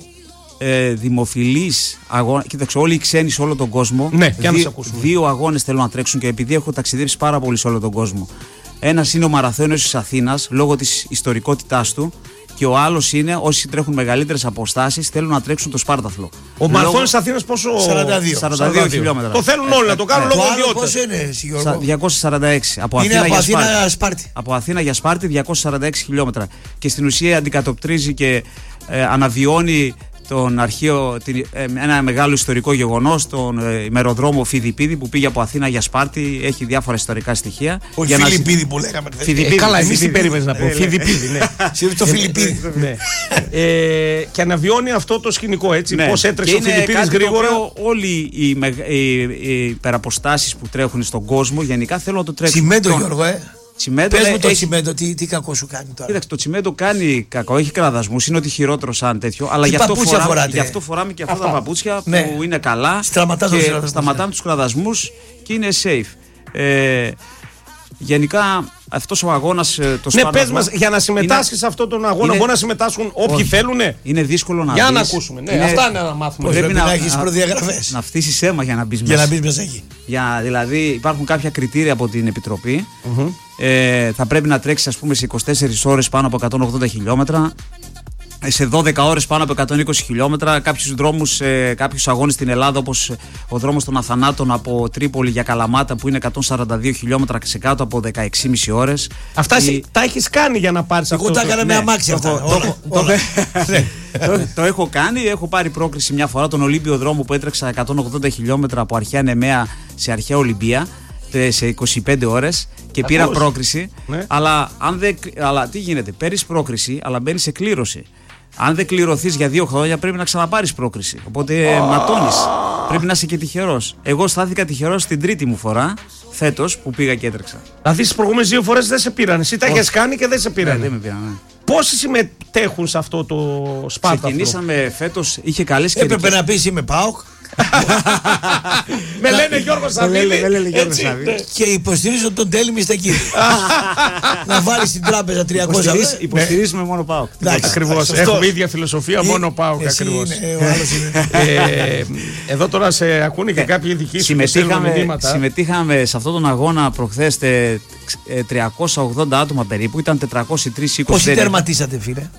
δημοφιλής αγώνα. Κοίταξε, όλοι οι ξένοι σε όλο τον κόσμο. Ναι, και να σε ακούσουμε. 2 αγώνες θέλουν να τρέξουν και επειδή έχω ταξιδέψει πάρα πολύ σε όλο τον κόσμο. Ένας είναι ο μαραθώνιος της Αθήνας λόγω της ιστορικότητάς του. Και ο άλλος είναι όσοι τρέχουν μεγαλύτερες αποστάσεις θέλουν να τρέξουν το Σπάρταθλο. Ο μαραθώνιος της Αθήνας πόσο? 42 χιλιόμετρα. Το θέλουν όλοι να το κάνουν λόγω ιδιότητας. Πόσο είναι, Γιώργο? 246. Από είναι Αθήνα από Αθήνα Σπάρτη. Από Αθήνα για Σπάρτη 246 χιλιόμετρα. Και στην ουσία αντικατοπτρίζει και αναβιώνει τον αρχαίο, ένα μεγάλο ιστορικό γεγονός, τον ημεροδρόμο Φιδιπίδη που πήγε από Αθήνα για Σπάρτη. Έχει διάφορα ιστορικά στοιχεία. Όχι Φιλιππίδη που λέγαμε. Καλά, εμείς τι περίμενες να πω? Φιδιπίδη, ναι. Το Φιλιππίδη. Και αναβιώνει αυτό το σκηνικό, έτσι. Πώς έτρεξε ο Φιδιπίδης γρήγορα. Όλοι οι υπεραποστάσεις που τρέχουν στον κόσμο γενικά θέλουν να το τρέξουν. Τσιμέντο, Γιώργο, Πες μου το τσιμέντο, τι κακό σου κάνει τώρα? Κοίταξε, το τσιμέντο κάνει κακό, έχει κραδασμούς, είναι ότι χειρότερο σαν τέτοιο. Αλλά γι' αυτό φοράμε και αυτά τα παπούτσια που είναι καλά. Σταματάμε τους κραδασμούς και είναι safe. Γενικά αυτός ο αγώνας. Ναι, πες μας, για να συμμετάσχεις σε αυτόν τον αγώνα, μπορούν να συμμετάσχουν όποιοι θέλουν. Είναι δύσκολο να μπεις. Για να ακούσουμε. Ναι, αυτά είναι να μάθουμε. Πρέπει να έχεις προδιαγραφές. Να φτύσεις αίμα για να μπεις μέσα. Για να μπεις μέσα εκεί. Δηλαδή υπάρχουν κάποια κριτήρια από την Επιτροπή. Θα πρέπει να τρέξεις, ας πούμε, σε 24 ώρες πάνω από 180 χιλιόμετρα. Σε 12 ώρες πάνω από 120 χιλιόμετρα. Κάποιους δρόμους, κάποιους αγώνες στην Ελλάδα, όπως ο δρόμος των Αθανάτων από Τρίπολη για Καλαμάτα, που είναι 142 χιλιόμετρα σε κάτω από 16,5 ώρες. Αυτά τα έχεις κάνει για να πάρεις αυτό? Εγώ τα έκανα με αμάξι αυτά. Το έχω κάνει. Έχω πάρει πρόκριση μια φορά τον Ολύμπιο δρόμο που έτρεξα 180 χιλιόμετρα από αρχαία Νεμαία σε αρχαία Ολυμπία σε 25 ώρες και πήρα πρόκριση. Αλλά τι γίνεται, παίρνεις πρόκριση, αλλά μπαίνεις σε κλήρωση. Αν δεν κληρωθείς για 2 χρόνια, πρέπει να ξαναπάρεις πρόκριση. Οπότε ματώνεις. Πρέπει να είσαι και τυχερός. Εγώ στάθηκα τυχερός την τρίτη μου φορά, φέτος, που πήγα και έτρεξα. Δηλαδή στις προηγούμενες 2 φορές δεν σε πήραν. Εσύ τα έχεις κάνει και δεν σε πήραν. Δεν με πήραν. Πόσοι συμμετέχουν σε αυτό το Σπάρτα? Ξεκινήσαμε φέτος, είχε καλές καιρικές. Έπρεπε να πεις είμαι ΠΑΟΚ. Με λένε Γιώργο Σαββίδη. Και υποστηρίζω τον Τέλη Στακίδη. Να βάλεις στην τράπεζα 300. Υποστηρίζουμε μόνο ΠΑΟΚ. Ακριβώς. Έχουμε ίδια φιλοσοφία, μόνο ΠΑΟΚ. Ακριβώς. Εδώ τώρα σε ακούνε και κάποιοι ειδικοί σου. Συμμετείχαμε σε αυτόν τον αγώνα προχθές 380 άτομα περίπου. Ήταν 403-20. Πόσοι τερματίσατε, φίλε?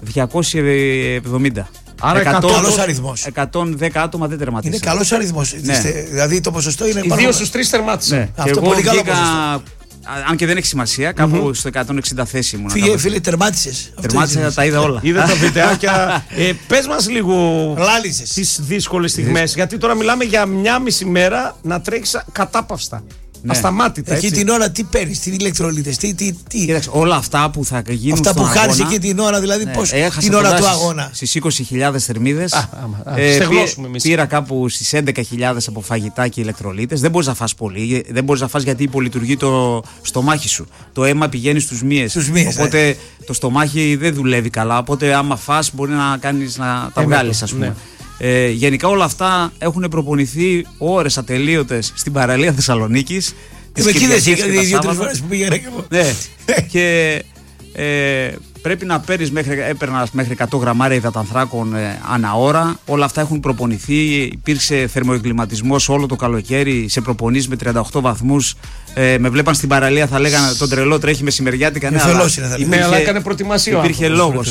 270. Άρα καλός αριθμός. 110 άτομα δεν τερματίσαν. Είναι καλός αριθμός. Ναι. Δηλαδή το ποσοστό είναι. 2 στους 3 τερμάτισαν. Ναι. Αυτό πολύ καλό ποσοστό. Αν και δεν έχει σημασία, κάπου στο 160 θέση ήμουν. Φίλε, τερμάτισες. Τερμάτισα, τα είδα όλα. Είδα τα βιντεάκια. Πες μας λίγο τις δύσκολες στιγμές. Γιατί τώρα μιλάμε για 1,5 μέρα να τρέξεις κατάπαυστα. Ναι. Ασταμάτητα. Εκεί την ώρα τι παίρνεις, τι ηλεκτρολίτες, τι. Κοίταξε, όλα αυτά που θα γίνουν. Αυτά που χάρισε εκεί την ώρα, δηλαδή πώς. Την ώρα του αγώνα. Στις 20.000 θερμίδες. Πήρα κάπου στις 11.000 από φαγητά και ηλεκτρολίτες. Δεν μπορείς να φας πολύ. Δεν μπορείς να φας γιατί υπολειτουργεί το στομάχι σου. Το αίμα πηγαίνει στους μύες. Οπότε το στομάχι δεν δουλεύει καλά. Οπότε άμα φας μπορεί να τα βγάλεις, ας πούμε. Γενικά όλα αυτά έχουν προπονηθεί ώρες ατελείωτες στην παραλία Θεσσαλονίκης. Εκεί δεν είχα 2-3 φορές που πήγαινα και εγώ. Ναι. Και πρέπει να έπαιρνας μέχρι 100 γραμμάρια υδατανθράκων ανά ώρα. Όλα αυτά έχουν προπονηθεί. Υπήρξε θερμοεγκληματισμός όλο το καλοκαίρι σε προπονήσεις με 38 βαθμούς. Με βλέπαν στην παραλία, θα λέγανε τον τρελό τρέχει μεσημεριάτικα. Ναι, αλλά έκανε προετοιμασία. Υπήρχε λόγος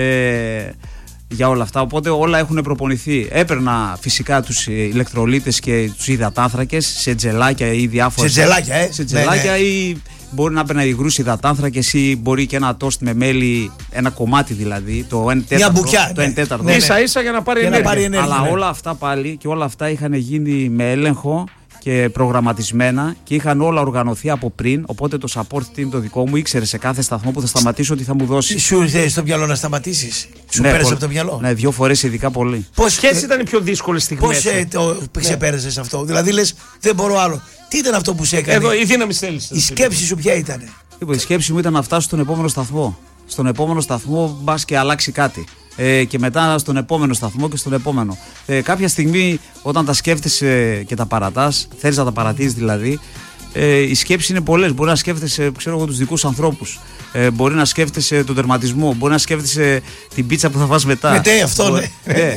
για όλα αυτά, οπότε όλα έχουν προπονηθεί. Έπαιρνα φυσικά τους ηλεκτρολίτες και τους υδατάνθρακες σε τζελάκια ή διάφορες. Σε τζελάκια, ή μπορεί να έπαιρνα υγρούς υδατάνθρακες ή μπορεί και ένα τόστ με μέλι, ένα κομμάτι δηλαδή, το 1/4. Μια μπουκιά. Το 1/4. Ναι. Ίσα-ίσα για να πάρει ενέργεια. Αλλά όλα αυτά πάλι και όλα αυτά είχαν γίνει με έλεγχο και προγραμματισμένα και είχαν όλα οργανωθεί από πριν. Οπότε το support team το δικό μου ήξερε σε κάθε σταθμό που θα σταματήσω ότι θα μου δώσει. Σου ήρθε στο μυαλό να σταματήσεις? Σου πέρασε από το μυαλό? Ναι, 2 φορές ειδικά πολύ. Ποιες ήταν οι πιο δύσκολες στιγμές? Πώς το ξεπέρασες αυτό? Δηλαδή λες δεν μπορώ άλλο. Τι ήταν αυτό που σε έκανε? Εδώ η δύναμη θέλεις. Η σκέψη σου ποια ήταν? Η σκέψη μου ήταν να φτάσω στον επόμενο σταθμό. Στον επόμενο σταθμό μπας και αλλάξει κάτι. Και μετά στον επόμενο σταθμό και στον επόμενο. Κάποια στιγμή όταν τα σκέφτεσαι και τα παρατάς, θέλεις να τα παρατήσεις δηλαδή, οι σκέψεις είναι πολλές. Μπορεί να σκέφτεσαι, τους δικούς ανθρώπους. Μπορεί να σκέφτεσαι τον τερματισμό. Μπορεί να σκέφτεσαι την πίτσα που θα φας μετά. Αυτό ναι.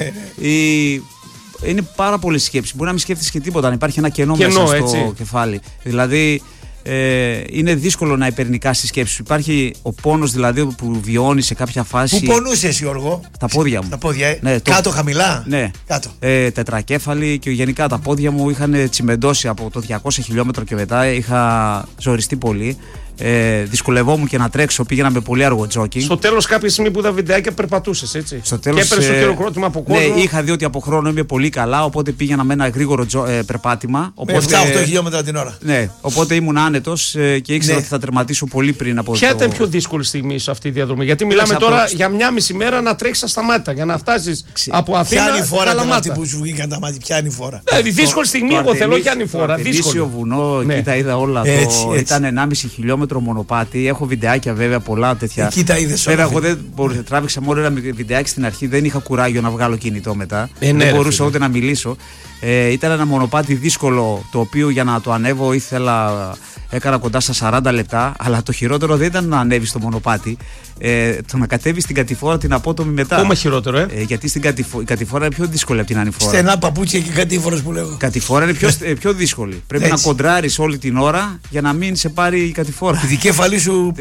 Είναι πάρα πολλές σκέψεις. Μπορεί να μην σκέφτεσαι και τίποτα, αν υπάρχει ένα κενό μέσα στο κεφάλι. Δηλαδή είναι δύσκολο να υπερνικάσεις τη σκέψη σου. Υπάρχει ο πόνος δηλαδή που βιώνεις σε κάποια φάση. Πού πονούσες, Γιώργο? Τα πόδια μου. Τα πόδια, ναι, κάτω χαμηλά. Ναι. Κάτω. Τετρακέφαλη και γενικά τα πόδια μου είχαν τσιμεντώσει από το 200 χιλιόμετρα και μετά. Είχα ζοριστεί πολύ. Δυσκολευόμουν και να τρέξω, πήγαινα με πολύ αργό τζόκινγκ. Στο τέλος, κάποια στιγμή που τα βιντεάκια περπατούσες, έτσι. Στο τέλος, και έπαιρνες το χειροκρότημα από κόσμο. Ναι, είχα δει ότι από χρόνο είμαι πολύ καλά, οπότε πήγαινα με ένα γρήγορο περπάτημα. Με 7-8 χιλιόμετρα την ώρα. Ναι, οπότε ήμουν άνετος και ήξερα ότι θα τερματίσω πολύ πριν από Ποια ήταν η πιο δύσκολη στιγμή σε αυτή τη διαδρομή? Γιατί μιλάμε τώρα για 1,5 μέρα να τρέξεις ασταμάτητα για να φτάσεις από Αθήνα. Ποια είναι η φορά που σου βγήκαν τα μάτια, ποια είναι η φορά? Η δύσκολη στιγμή, εγώ θέλω ποια είναι η φορά. Δύσκολο βουνό, εκεί τα είδα όλα. Ήταν 1,5 χιλιόμετρο περισσότερο μονοπάτι. Έχω βιντεάκια βέβαια, πολλά τέτοια. Εκεί τα είδες όλα. Βέβαια, εγώ δεν μπορούσα, τράβηξα μόνο ένα βιντεάκι στην αρχή, δεν είχα κουράγιο να βγάλω κινητό μετά. Ναι, δεν μπορούσα ούτε να μιλήσω. Ήταν ένα μονοπάτι δύσκολο, το οποίο για να το ανέβω έκανα κοντά στα 40 λεπτά. Αλλά το χειρότερο δεν ήταν να ανέβει στο μονοπάτι, το να κατέβει στην κατηφόρα την απότομη μετά. Ακόμα χειρότερο, γιατί η κατηφόρα είναι πιο δύσκολη από την ανηφόρα. Στενά παπούτσια και κατήφορος που λέω. Κατηφόρα είναι πιο δύσκολη. Πρέπει να κοντράρεις όλη την ώρα για να μην σε πάρει η κατηφόρα. Η δικέφαλή σου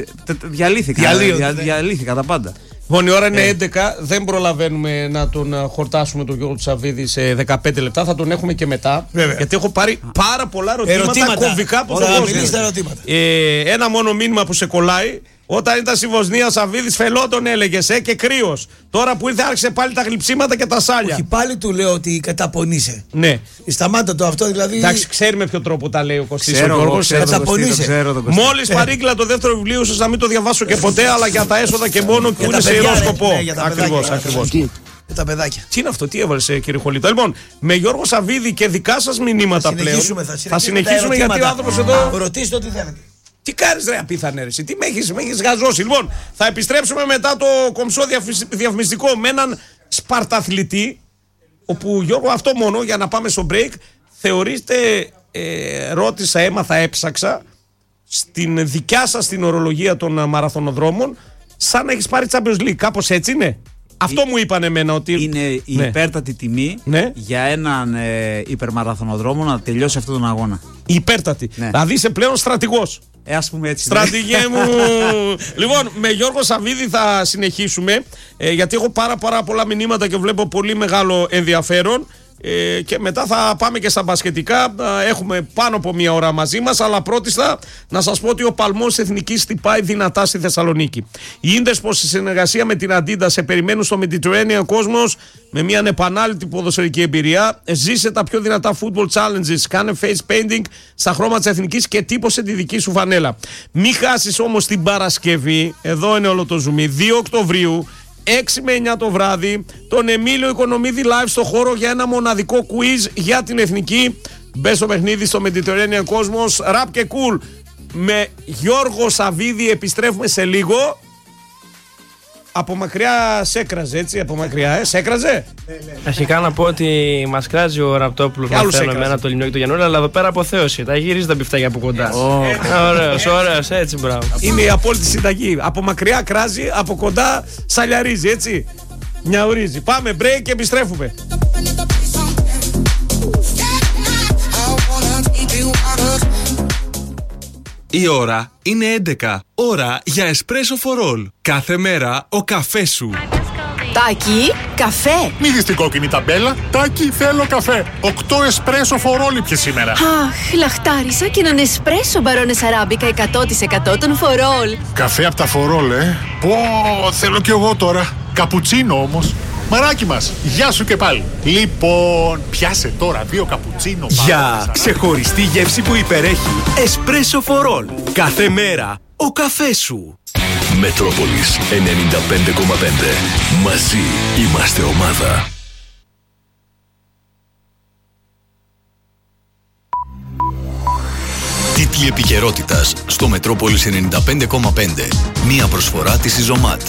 διαλύθηκα τα πάντα. Λοιπόν, η ώρα είναι 11, δεν προλαβαίνουμε να τον χορτάσουμε τον Γιώργο Τσαβίδη σε 15 λεπτά. Θα τον έχουμε και μετά. Βέβαια. Γιατί έχω πάρει πάρα πολλά ερωτήματα κομβικά από τον κόσμο. Ένα μόνο μήνυμα που σε κολλάει. Όταν ήταν στη Βοσνία, Σαββίδης φελόντον έλεγες και κρύος. Τώρα που ήρθε, άρχισε πάλι τα γλυψίματα και τα σάλια. Όχι, πάλι του λέω ότι καταπονείσαι. Ναι. Σταμάτα το αυτό, δηλαδή. Εντάξει, ξέρει με ποιο τρόπο τα λέει ο Κωστής. Καταπονείσαι. Μόλις παρήγγειλα το δεύτερο βιβλίο σας, να μην το διαβάσω και ποτέ, αλλά για τα έσοδα και μόνο που είναι σε ιερό σκοπό. Ακριβώς. Για τα παιδάκια. Τι είναι αυτό, τι έβαλε, κύριε Χολίτα. Λοιπόν, με Γιώργο Σαββίδη και δικά σας μηνύματα πλέον. Θα συνεχίσουμε γιατί ο άνθρωπος εδώ. Ρωτήστε ό,τι θέλετε. Τι κάνεις ρε απίθανε ρε, τι με έχεις γαζώσει. Λοιπόν, θα επιστρέψουμε μετά το κομψό διαφημιστικό με έναν σπαρταθλητή, όπου Γιώργο αυτό μόνο για να πάμε στο break, θεωρείται, ρώτησα, έμαθα, έψαξα, στην δικιά σας την ορολογία των μαραθωνοδρόμων, σαν να έχεις πάρει Champions League, κάπως έτσι είναι. Αυτό μου είπαν εμένα ότι. Είναι η υπέρτατη τιμή για έναν υπερμαραθωνοδρόμο να τελειώσει αυτόν τον αγώνα. Η υπέρτατη. Δηλαδή είσαι πλέον στρατηγός. Ας πούμε έτσι. Στρατηγέ μου. Λοιπόν, με Γιώργο Σαββίδη θα συνεχίσουμε, γιατί έχω πάρα πολλά μηνύματα και βλέπω πολύ μεγάλο ενδιαφέρον. Και μετά θα πάμε και στα μπασκετικά. Έχουμε πάνω από μία ώρα μαζί μας. Αλλά πρώτιστα να σας πω ότι ο παλμός εθνικής χτυπάει δυνατά στη Θεσσαλονίκη. Η Ίντερспορτ σε συνεργασία με την Adidas σε περιμένουν στο Mediterranean Cosmos με μια ανεπανάληπτη ποδοσφαιρική εμπειρία. Ζήσε τα πιο δυνατά football challenges. Κάνε face painting στα χρώματα της εθνικής και τύπωσε τη δική σου φανέλα. Μην χάσεις όμως την Παρασκευή. Εδώ είναι όλο το ζουμί. 2 Οκτωβρίου 6 με 9 το βράδυ, τον Εμίλιο Οικονομίδη live στο χώρο για ένα μοναδικό quiz για την εθνική. Μπες στο παιχνίδι στο Mediterranean Cosmos. Rap και cool με Γιώργο Σαββίδη. Επιστρέφουμε σε λίγο. Από μακριά σέκραζε, έτσι, από μακριά, σέκραζε. Αρχικά να πω ότι μας κράζει ο Ραπτόπουλος να θέλω εμένα το Λιμιό και το Γιαννούλα, αλλά εδώ πέρα αποθέωση. Τα γυρίζει τα μπιφτάκια από κοντά. Ωραίος, έτσι, μπράβο. Είναι η απόλυτη συνταγή. Από μακριά κράζει, από κοντά σαλιαρίζει, έτσι. Νιαουρίζει. Πάμε break και επιστρέφουμε. Η ώρα είναι 11. Ώρα για εσπρέσο for all. Κάθε μέρα ο καφές σου. Τάκι, καφέ. Μη δεις την κόκκινη ταμπέλα. Τάκι, θέλω καφέ. 8 εσπρέσο for all ήπιε σήμερα. Αχ, λαχτάρισα και έναν εσπρέσο μπαρόνες αράμπικα 100% των for all. Καφέ από τα for all, Πω, θέλω κι εγώ τώρα. Καπουτσίνο όμως. Μαράκι μας, γεια σου και πάλι. Λοιπόν, πιάσε τώρα 2 καπουτσίνο. Για ξεχωριστή γεύση που υπερέχει. Εσπρέσο for all. Κάθε μέρα ο καφές σου. Μετρόπολης 95,5. Μαζί είμαστε ομάδα. Τίτλοι επικαιρότητας στο Μετρόπολης 95,5. Μία προσφορά της Ιζωμάτ.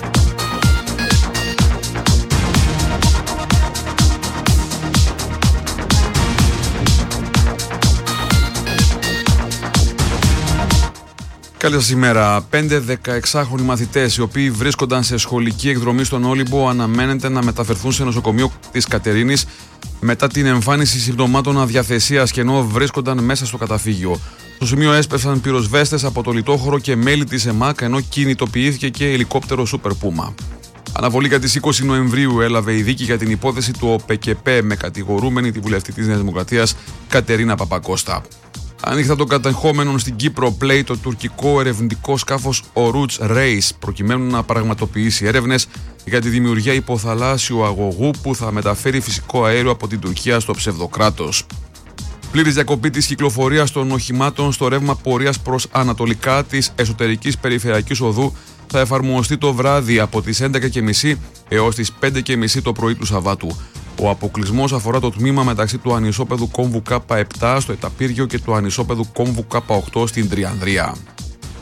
Καλή σας ημέρα. 5 16χρονοι μαθητές, οι οποίοι βρίσκονταν σε σχολική εκδρομή στον Όλυμπο, αναμένεται να μεταφερθούν σε νοσοκομείο της Κατερίνης μετά την εμφάνιση συμπτωμάτων αδιαθεσίας και ενώ βρίσκονταν μέσα στο καταφύγιο. Στο σημείο έσπευσαν πυροσβέστες από το λιτόχωρο και μέλη της ΕΜΑΚ, ενώ κινητοποιήθηκε και ελικόπτερο Super Puma. Αναβολή για τις 20 Νοεμβρίου έλαβε η δίκη για την υπόθεση του ΟΠΕΚΕΠΕ με κατηγορούμενη τη βουλευτή της Νέας Δημοκρατίας Κατερίνα Παπακώστα. Ανοιχτά των κατεχόμενων στην Κύπρο πλέει το τουρκικό ερευνητικό σκάφος Oruç Reis, προκειμένου να πραγματοποιήσει έρευνες για τη δημιουργία υποθαλάσσιου αγωγού που θα μεταφέρει φυσικό αέριο από την Τουρκία στο ψευδοκράτος. Πλήρης διακοπή της κυκλοφορίας των οχημάτων στο ρεύμα πορείας προς ανατολικά της εσωτερικής περιφερειακής οδού θα εφαρμοστεί το βράδυ από τις 11.30 έως τις 5.30 το πρωί του Σαββάτου. Ο αποκλεισμός αφορά το τμήμα μεταξύ του ανισόπεδου κόμβου K7 στο Εταπήργιο και του ανισόπεδου κόμβου K8 στην Τριανδρία.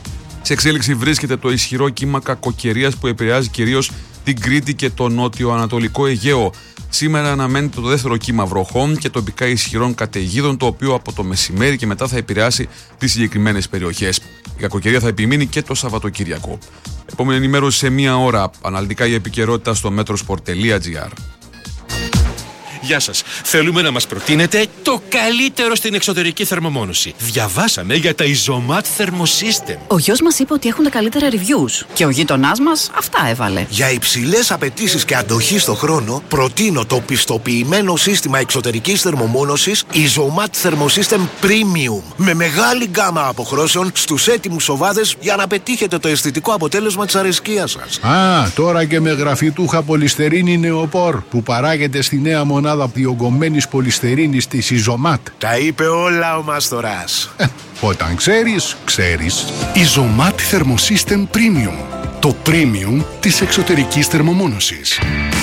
Σε εξέλιξη βρίσκεται το ισχυρό κύμα κακοκαιρίας που επηρεάζει κυρίως την Κρήτη και το νότιο-ανατολικό Αιγαίο. Σήμερα αναμένεται το δεύτερο κύμα βροχών και τοπικά ισχυρών καταιγίδων, το οποίο από το μεσημέρι και μετά θα επηρεάσει τις συγκεκριμένες περιοχές. Η κακοκαιρία θα επιμείνει και το Σαββατοκύριακο. Επόμενη ενημέρωση σε μία ώρα. Αναλυτικά η επικαιρότητα στο metrosport.gr. Γεια σας. Θέλουμε να μας προτείνετε το καλύτερο στην εξωτερική θερμομόνωση. Διαβάσαμε για τα Isomat Thermosystem. Ο γιος μας είπε ότι έχουν τα καλύτερα reviews. Και ο γείτονάς μας αυτά έβαλε. Για υψηλές απαιτήσεις και αντοχή στο χρόνο, προτείνω το πιστοποιημένο σύστημα εξωτερικής θερμομόνωσης Isomat Thermosystem Premium. Με μεγάλη γκάμα αποχρώσεων στους έτοιμους σοβάδες για να πετύχετε το αισθητικό αποτέλεσμα της αρεσκίας σας. Α, τώρα και με γραφιτούχα πολυστερίνη νεοπόρ που παράγεται στη νέα μονάδα διογκωμένης πολυστερίνης της Isomat. Τα είπε όλα ο Μάστορας. Όταν ξέρεις, ξέρεις. Isomat Thermosystem Premium. Το premium της εξωτερικής θερμομόνωσης.